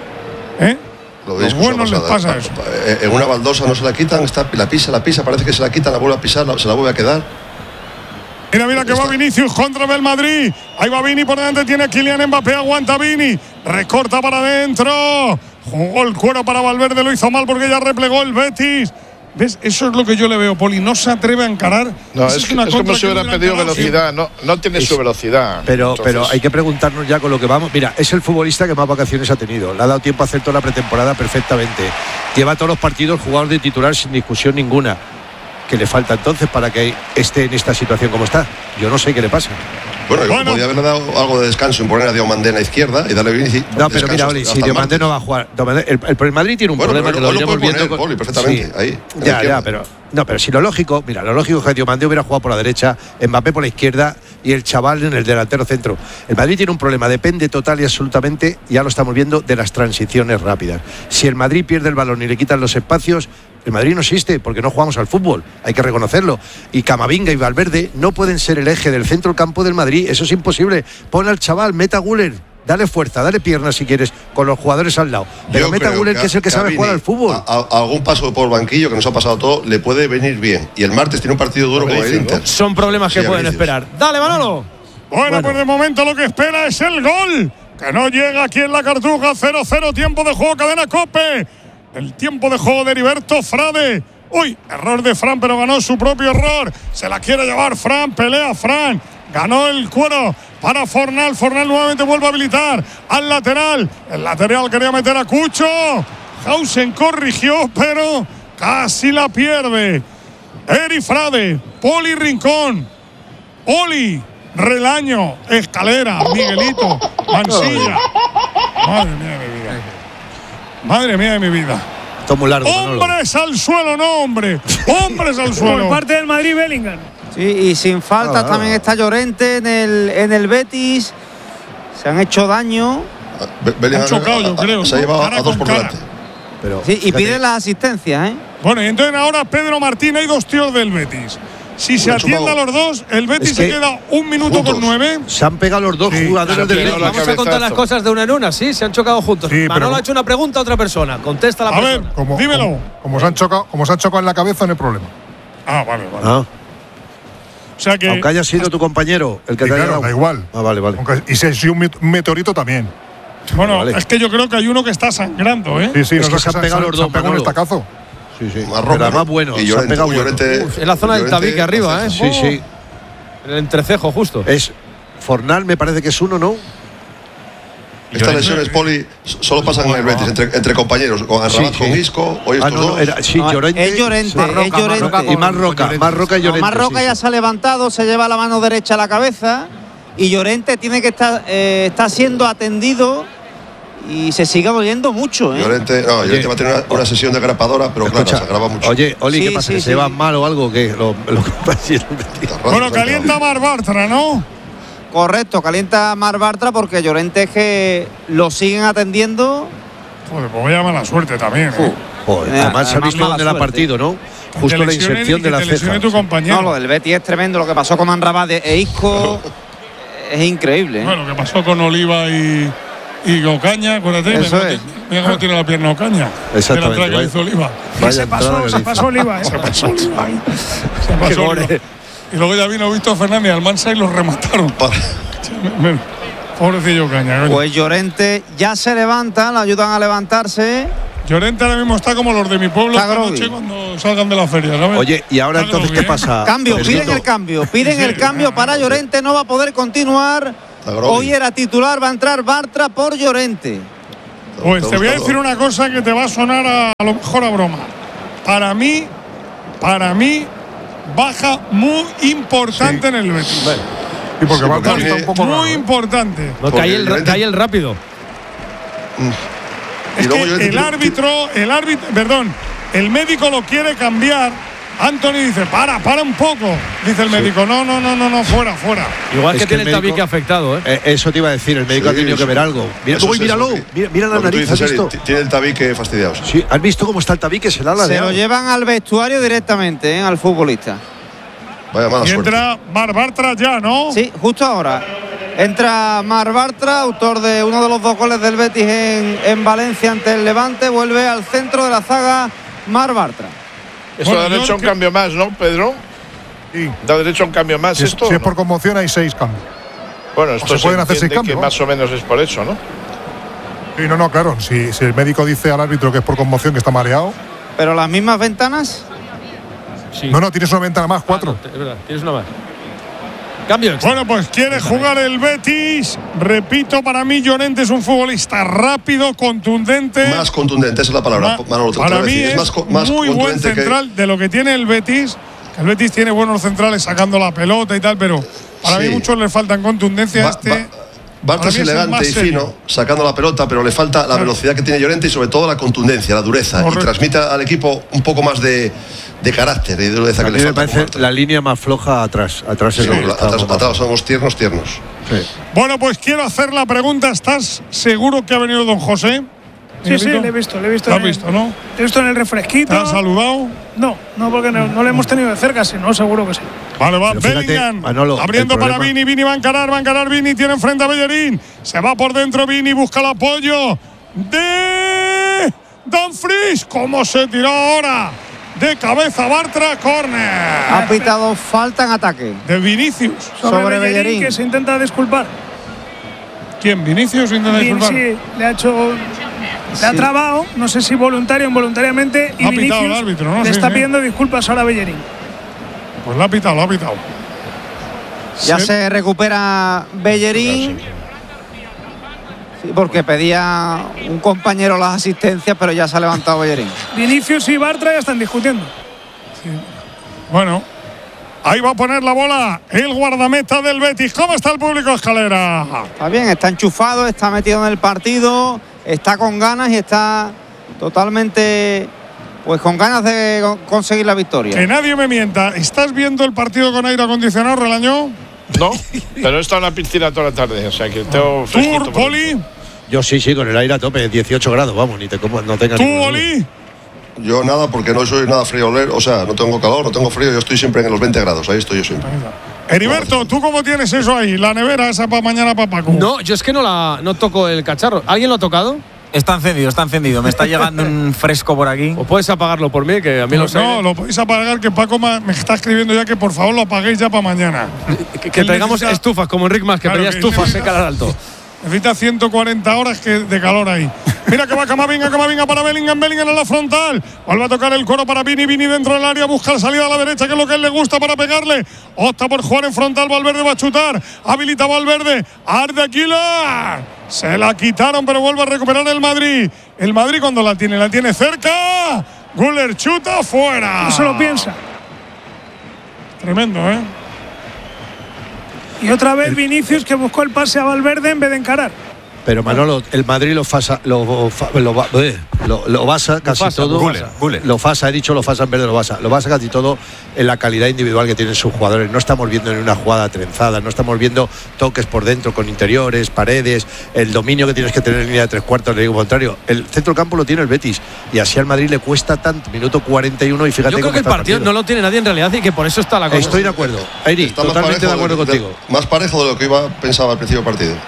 Los buenos les pasa eso. En una baldosa no se la quitan. La pisa. Parece que se la quitan, la vuelve a pisar, se la vuelve a quedar. Mira que va Vinicius contra el Madrid. Ahí va Vini por delante, tiene a Kylian Mbappé, aguanta Vini. Recorta para adentro. Jugó el cuero para Valverde, lo hizo mal porque ya replegó el Betis. ¿Ves? Eso es lo que yo le veo, Poli. No se atreve a encarar. No, es como si hubiera pedido velocidad. No tiene su velocidad. Pero hay que preguntarnos ya con lo que vamos. Mira, es el futbolista que más vacaciones ha tenido. Le ha dado tiempo a hacer toda la pretemporada perfectamente. Lleva todos los partidos jugados de titular sin discusión ninguna. ¿Qué le falta entonces para que esté en esta situación como está? Yo no sé qué le pasa. Bueno, podría haberle dado algo de descanso y poner a Diomandé en la izquierda y darle Vinicius. No, pero mira, Oli, si Diomandé no va a jugar. El Madrid tiene un problema que lo iremos viendo. Poli, perfectamente, sí. Ahí. Ya, pero si lo lógico es que Diomandé hubiera jugado por la derecha, Mbappé por la izquierda y el chaval en el delantero centro. El Madrid tiene un problema, depende total y absolutamente, ya lo estamos viendo, de las transiciones rápidas. Si el Madrid pierde el balón y le quitan los espacios, el Madrid no existe porque no jugamos al fútbol, hay que reconocerlo. Y Camavinga y Valverde no pueden ser el eje del centro campo del Madrid, eso es imposible. Pon al chaval, meta a Güler, dale fuerza, dale piernas si quieres, con los jugadores al lado. Pero meta a Güler, que es el que sabe jugar al fútbol. Algún paso por banquillo que nos ha pasado todo le puede venir bien. Y el martes tiene un partido duro con el Inter. Son problemas que pueden esperar. Dale, Manolo. Bueno, pues de momento lo que espera es el gol, que no llega aquí en la Cartuja. 0-0, tiempo de juego, cadena COPE. El tiempo de juego de Heriberto Frade. Uy, error de Fran, pero ganó su propio error. Se la quiere llevar Fran, pelea Fran. Ganó el cuero para Fornal. Fornal nuevamente vuelve a habilitar al lateral. El lateral quería meter a Cucho. Hausen corrigió, pero casi la pierde. Eri Frade, Poli Rincón, Oli, Relaño, Escalera, Miguelito, Mansilla. Madre mía de mi vida. Madre mía de mi vida. Esto es muy largo. Hombres al suelo, no, hombre. Hombres al suelo. Por parte del Madrid, Bellingham. Sí, y sin falta también está Llorente en el Betis. Se han hecho daño. Han chocado, yo creo. Se ha llevado a dos por delante. Sí, y pide la asistencia, ¿eh? Bueno, y entonces ahora Pedro Martín, hay dos tíos del Betis. Si se atiende a los dos, el Betis se queda 1 minuto con 9. Se han pegado los dos jugadores del Betis. Vamos a contar las cosas de una en una, sí, se han chocado juntos. Sí, Manolo ha hecho una pregunta a otra persona. Contesta la persona. A ver, dímelo. Como se han chocado en la cabeza, no hay problema. Ah, vale. Ah. O sea que, aunque haya sido tu compañero el que te haya dado. Da igual. Ah, vale. Y si ha sido un meteorito también. Bueno, es que yo creo que hay uno que está sangrando, ¿eh? Sí, es que se han pegado los dos. Se han pegado un estacazo. Sí. Pero más bueno. Y se han pegado en la zona del tabique arriba, ¿eh? Sí. En el entrecejo, justo. Es Fornal, me parece que es uno, ¿no? Estas lesiones, Poli, solo pasan en el Betis, entre compañeros, con Arrabat, con Isco, hoy estos dos. Llorente. Es Llorente. Y Marroca y Llorente. Marroca ya se ha levantado, se lleva la mano derecha a la cabeza y Llorente tiene que está siendo atendido y se sigue doliendo mucho. Llorente va a tener una sesión de grapadora, pero claro, se agrava mucho. Oye, Oli, ¿qué pasa? ¿Se va mal o algo? ¿Qué? Bueno, calienta Marc Bartra, ¿no? Correcto, calienta Marc Bartra porque Llorente es que lo siguen atendiendo. Joder, pues vaya mala suerte también. Joder, además se ha visto dónde el partido, ¿no? Justo la inserción de la ceja. No, lo del Betis es tremendo. Lo que pasó con Amrabat e Isco es increíble. Bueno, lo que pasó con Oliva y Ocaña, acuérdate. Mira cómo tiene la pierna Ocaña. Exactamente. De la que hizo Oliva. Se pasó Oliva. Se pasó Oliva. Y luego ya vino Víctor Fernández Almansa y los remataron. Pobrecillo Ocaña. Pues Llorente ya se levanta, le ayudan a levantarse. Llorente ahora mismo está como los de mi pueblo esta noche cuando salgan de la feria, ¿sabes? Oye, ¿y ahora entonces qué pasa? Piden el cambio para Llorente, no va a poder continuar. Hoy era titular, va a entrar Bartra por Llorente. Pues te voy a decir una cosa que te va a sonar a lo mejor a broma. Para mí, baja muy importante en el Betis. Y porque Bartra está un poco muy importante. No, cae el rápido. Es que el médico lo quiere cambiar. Anthony dice, para un poco. Dice el médico, no, fuera. Igual que tiene el tabique afectado, ¿eh? Eso te iba a decir, el médico ha tenido que ver algo. Míralo, mira la nariz, ¿has visto? Tiene el tabique fastidiado. Sí, ¿has visto cómo está el tabique? Se lo llevan al vestuario directamente, al futbolista. Vaya mala suerte. Entra Marc Bartra ya, ¿no? Sí, justo ahora. Entra Marc Bartra, autor de uno de los 2 goles del Betis en Valencia ante el Levante. Vuelve al centro de la zaga Marc Bartra. Eso da derecho a un cambio más, ¿no, Pedro? Sí. Da derecho a un cambio más esto. Si es por conmoción hay 6 cambios. Bueno, esto se pueden hacer 6 cambios. Que más o menos es por eso, ¿no? Sí, no, claro. Si el médico dice al árbitro que es por conmoción, que está mareado. ¿Pero las mismas ventanas? Sí. No, tienes una ventana más, 4. Es verdad, tienes una más. Cambio extra. Bueno, pues quiere jugar el Betis. Repito, para mí Llorente es un futbolista rápido, contundente. Más contundente, esa es la palabra. Para mí es más muy buen central de lo que tiene el Betis. El Betis tiene buenos centrales sacando la pelota y tal, pero para mí muchos le faltan contundencia. Bartra es elegante y fino, sacando la pelota, pero le falta la velocidad que tiene Llorente y sobre todo la contundencia, la dureza. Correcto. Y transmite al equipo un poco más de carácter y de dureza que le falta. Me parece la línea más floja atrás. Atrás somos tiernos. Sí. Bueno, pues quiero hacer la pregunta. ¿Estás seguro que ha venido don José? Sí, le he visto. ¿Lo has visto, no? Te he visto en el refresquito. ¿Te has saludado? No, porque no le hemos tenido de cerca, si no, seguro que sí. Vale, va, Bellingham, abriendo para Vini, va a encarar Vini, tiene enfrente a Bellerín, se va por dentro Vini, busca el apoyo de Dumfries, ¿cómo se tiró ahora? De cabeza Bartra, córner. Ha pitado falta en ataque. De Vinicius. Sobre Bellerín, que se intenta disculpar. ¿Quién? ¿Vinicius se intenta disculpar? Sí, le ha trabado, no sé si voluntario o involuntariamente, y Vinicius el árbitro, ¿no? le está pidiendo disculpas ahora a Bellerín. Pues lo ha pitado. Ya se recupera Bellerín. Sí, porque pedía un compañero las asistencias, pero ya se ha levantado Bellerín. Vinicius y Bartra ya están discutiendo. Sí. Bueno, ahí va a poner la bola el guardameta del Betis. ¿Cómo está el público, Escalera? Está bien, está enchufado, está metido en el partido, está con ganas y está totalmente pues con ganas de conseguir la victoria. Que nadie me mienta. ¿Estás viendo el partido con aire acondicionado, Relañó? No, pero he estado en la piscina toda la tarde, o sea que tengo fresquito. ¿Tú, Poli? Yo sí, con el aire a tope, 18 grados, vamos, no tenga. ¿Tú, Oli? Yo nada, porque no soy nada frío, o sea, no tengo calor, no tengo frío, yo estoy siempre en los 20 grados, ahí estoy yo siempre. Heriberto, ¿tú cómo tienes eso ahí? La nevera esa para mañana para Paco. No, yo es que no toco el cacharro. ¿Alguien lo ha tocado? Está encendido. Me está llegando un fresco por aquí. ¿O puedes apagarlo por mí? Que a mí no, lo podéis apagar, que Paco me está escribiendo ya que por favor lo apaguéis ya para mañana. Que traigamos estufas, como Enric Mas, que pedía estufas en Canal Alto. Necesita 140 horas de calor ahí. Mira que va Camavinga para Bellingham en la frontal. Vuelve a tocar el coro para Vini dentro del área, busca la salida a la derecha, que es lo que a él le gusta para pegarle. Opta por jugar en frontal, Valverde va a chutar. Habilita Valverde, Arda Güler. Se la quitaron, pero vuelve a recuperar el Madrid. El Madrid cuando la tiene cerca. Güler chuta, fuera. No se lo piensa. Tremendo, ¿eh? Y otra vez Vinicius que buscó el pase a Valverde en vez de encarar. Pero Manolo, el Madrid lo basa casi todo. Lo basa, he dicho lo basa en vez de lo basa. Lo basa casi todo en la calidad individual que tienen sus jugadores. No estamos viendo en una jugada trenzada, no estamos viendo toques por dentro con interiores, paredes, el dominio que tienes que tener en línea de tres cuartos. Le digo contrario, el centro campo lo tiene el Betis y así al Madrid le cuesta tanto. Minuto 41 y fíjate. Yo creo que el partido no lo tiene nadie en realidad y que por eso está la cosa. Estoy de acuerdo, Eri, totalmente de acuerdo contigo. Más parejo de lo que pensaba al principio del partido.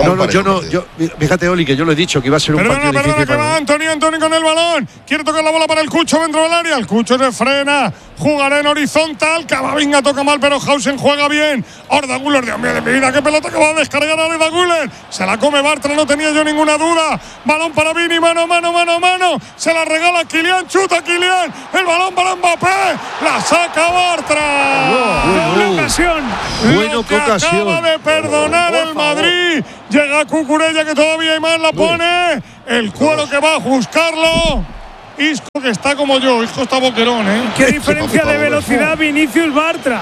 Fíjate, Oli, que yo lo he dicho que iba a ser un partido difícil. Que va Anthony con el balón. Quiere tocar la bola para el Cucho dentro del área. El Cucho se frena. Jugará en horizontal. Camavinga toca mal, pero Hausen juega bien. Arda Güler, Dios mío de mi vida. Qué pelota que va a descargar Arda Güler. Se la come Bartra, no tenía yo ninguna duda. Balón para Vini, mano. Se la regala Kylian, chuta Kylian. El balón para Mbappé. La saca Bartra. Doble ocasión. Acaba de perdonar el Madrid. Llega Cucurella que todavía hay más, la pone. El Cuero que va a buscarlo. Isco que está como yo. Isco está boquerón, ¿eh? ¿Qué diferencia de velocidad Vinicius Bartra?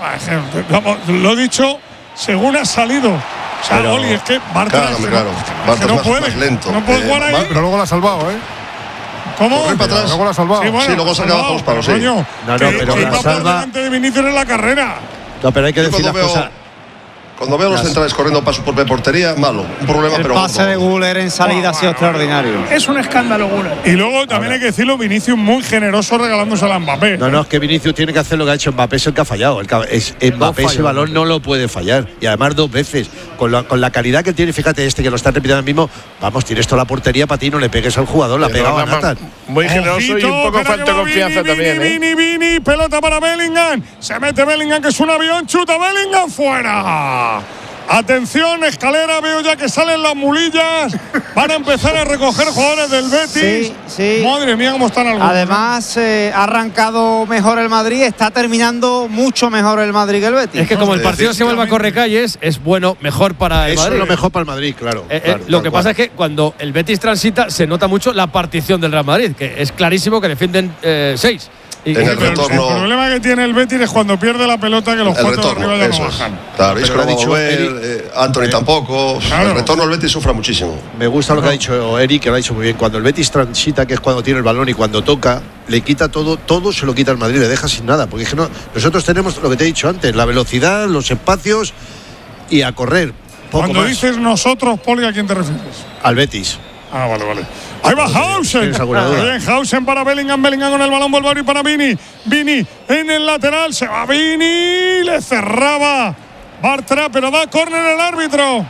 Vamos, lo he dicho según ha salido. O sea, Oli, es que Bartra Bartra no es puede. más lento. No puede jugar ahí. Pero luego la ha salvado, ¿eh? ¿Cómo? Luego la ha salvado. Sí, luego se ha quedado los palos, sí. Coño, pero que la salva por delante de Vinicius en la carrera. No, pero hay que decir las cosas. Cuando veo a los centrales corriendo para su propia portería, malo. Un problema, el pase de Güler en salida ha sido extraordinario. Es un escándalo, Güler. Y luego también hay que decirlo, Vinicius muy generoso regalándose a Mbappé. No, es que Vinicius tiene que hacer lo que ha hecho Mbappé, es el que ha fallado. Mbappé ese balón no lo puede fallar. Y además 2 veces. Con la calidad que tiene, fíjate que lo está repitiendo ahora mismo. Vamos, tienes toda la portería para ti, no le pegues al jugador, la pegaba a Nathan. Muy generoso y un poco falta de confianza también. Vini, pelota para Bellingham. Se mete Bellingham, que es un avión, chuta Bellingham, fuera. Atención, escalera, veo ya que salen las mulillas. Van a empezar a recoger jugadores del Betis. Sí. Madre mía, cómo están algunos. Además, ha arrancado mejor el Madrid, está terminando mucho mejor el Madrid que el Betis. Es que como el partido se vuelve a correcalles, es bueno, mejor para el Madrid. Eso es lo mejor para el Madrid, claro. Lo que pasa es que cuando el Betis transita, se nota mucho la partición del Real Madrid, que es clarísimo que defienden 6. En el retorno. El problema que tiene el Betis es cuando pierde la pelota, que los 4 de arriba ya no bajan. Claro, Isco no va a volver, Anthony tampoco. Claro. El retorno del Betis sufra muchísimo. Me gusta lo que ha dicho Eric, que lo ha dicho muy bien. Cuando el Betis transita, que es cuando tiene el balón y cuando toca, le quita todo se lo quita al Madrid, le deja sin nada. Porque es que nosotros tenemos lo que te he dicho antes, la velocidad, los espacios y a correr. Cuando más. dices nosotros, Poli, ¿a quién te refieres? Al Betis. Ah, vale. Ahí va Hausen. Bien, Hausen para Bellingham con el balón, vuelve a ir para Vini. Vini en el lateral, se va Vini, le cerraba Bartra, pero da córner el árbitro.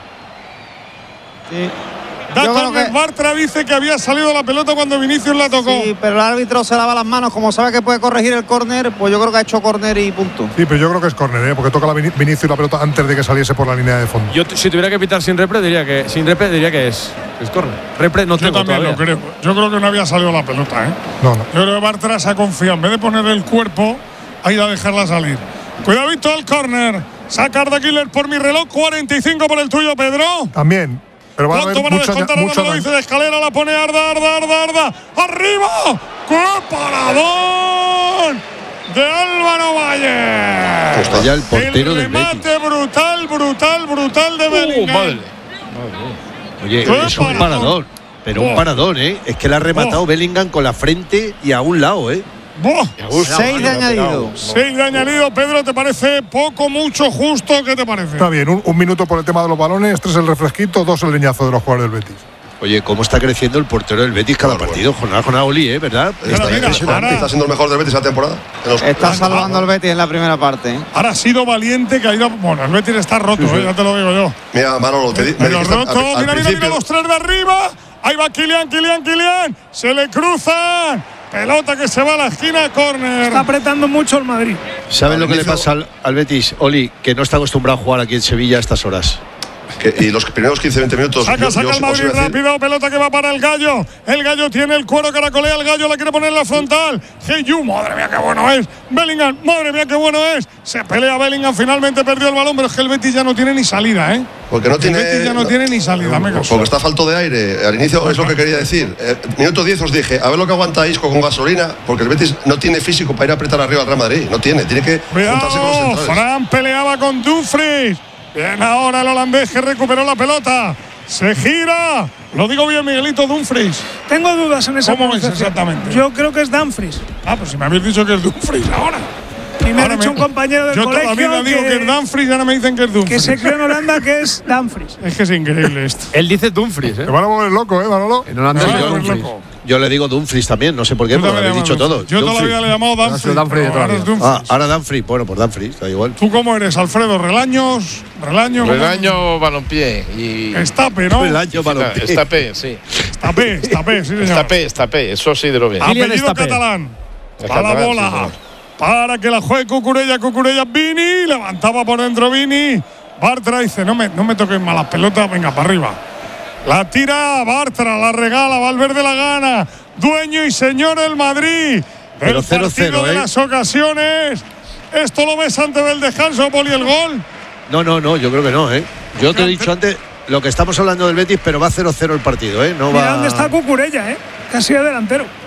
Sí. Da córner, Bartra dice que había salido la pelota cuando Vinicius la tocó. Sí, pero el árbitro se lava las manos, como sabe que puede corregir el córner, pues yo creo que ha hecho córner y punto. Sí, pero yo creo que es córner, porque toca Vinicius la pelota antes de que saliese por la línea de fondo. Yo si tuviera que pitar sin repre diría que es córner. Repre no tengo también todavía. Lo creo. Yo creo que no había salido la pelota, ¿eh? No. Yo creo que Bartra se ha confiado. En vez de poner el cuerpo, ha ido a dejarla salir. Cuidadito al córner. Saca Arda Güler por mi reloj. 45 por el tuyo, Pedro. También. Pero van a haber mucho lo dice de escalera, la pone Arda. ¡Arriba! ¡Qué paradón! De Álvaro Valle. Está ya el portero del Betis. Remate brutal de Bellingham. Oye, es un parador. Pero un parador, ¿eh? Es que le ha rematado Bellingham con la frente y a un lado, ¿eh? 6 de añadido. 6 de añadido, Pedro, ¿te parece poco, mucho, justo? ¿Qué te parece? Está bien, un minuto por el tema de los balones, 3 el refresquito, 2 el leñazo de los jugadores del Betis. Oye, cómo está creciendo el portero del Betis cada partido, jornada Oli, ¿verdad? Está siendo el mejor del Betis la temporada. Está salvando el Betis en la primera parte. Ahora ha sido valiente, que ha ido. Bueno, el Betis está roto, ya te lo digo yo. Mira, Manolo, Pero roto, mira, los 3 de arriba. Ahí va Kylian. Se le cruzan. Pelota que se va a la esquina, córner. Está apretando mucho el Madrid. ¿Sabes lo que le pasa al Betis, Oli? Que no está acostumbrado a jugar aquí en Sevilla a estas horas. y los primeros 15-20 minutos. Saca el Madrid rápido, pelota que va para el Gallo. El Gallo tiene el cuero, caracolea el Gallo, la quiere poner en la frontal. Heyu, madre mía, qué bueno es. Bellingham, madre mía, qué bueno es. Se pelea Bellingham, finalmente perdió el balón, pero es que el Betis ya no tiene ni salida, ¿eh? Porque no tiene. El Betis ya no tiene ni salida, Porque está falto de aire. Al inicio es lo que quería decir. Minuto 10 os dije, a ver lo que aguanta Isco con gasolina, porque el Betis no tiene físico para ir a apretar arriba al Real Madrid. No tiene que juntarse con los centrales. Fran peleaba con Dumfries. Bien, ahora el holandés que recuperó la pelota. Se gira. Lo digo bien, Miguelito, Dumfries. Tengo dudas en esa ¿Cómo es exactamente? Yo creo que es Dumfries. Pues si me habéis dicho que es Dumfries ahora. Y me ha dicho un compañero del colegio. Yo todavía digo que es Dumfries y ahora me dicen que es Dumfries. Que se cree en Holanda que es Dumfries. Es que es increíble esto. Él dice Dumfries, ¿eh? Te van a volver loco, Manolo. En Holanda es Dumfries. Yo le digo Dumfries también, no sé por qué, pero lo habéis dicho todo. Yo toda la vida le he llamado Dumfries. Ahora Dumfries, bueno, por Dumfries, da igual. ¿Tú cómo eres, Alfredo? ¿Relaño, balompié y… Estape, ¿no? Relaño, balompié. Estape, sí. Estape, sí, señor. Estape, eso sí de lo bien. Apellido catalán. A la bola. Para que la juegue Cucurella, Vini. Levantaba por dentro Vini. Bartra dice, no me toquen malas pelotas, venga, para arriba. La tira Bartra, la regala, Valverde la gana. Dueño y señor el Madrid. Pero el partido 0-0, de las ocasiones. ¿Esto lo ves antes del descanso, Poli, el gol? No, yo creo que no, ¿eh? Yo te he dicho antes lo que estamos hablando del Betis, pero va 0-0 el partido, ¿eh? No Mira va… dónde está Cucurella, ¿eh? Casi de delantero.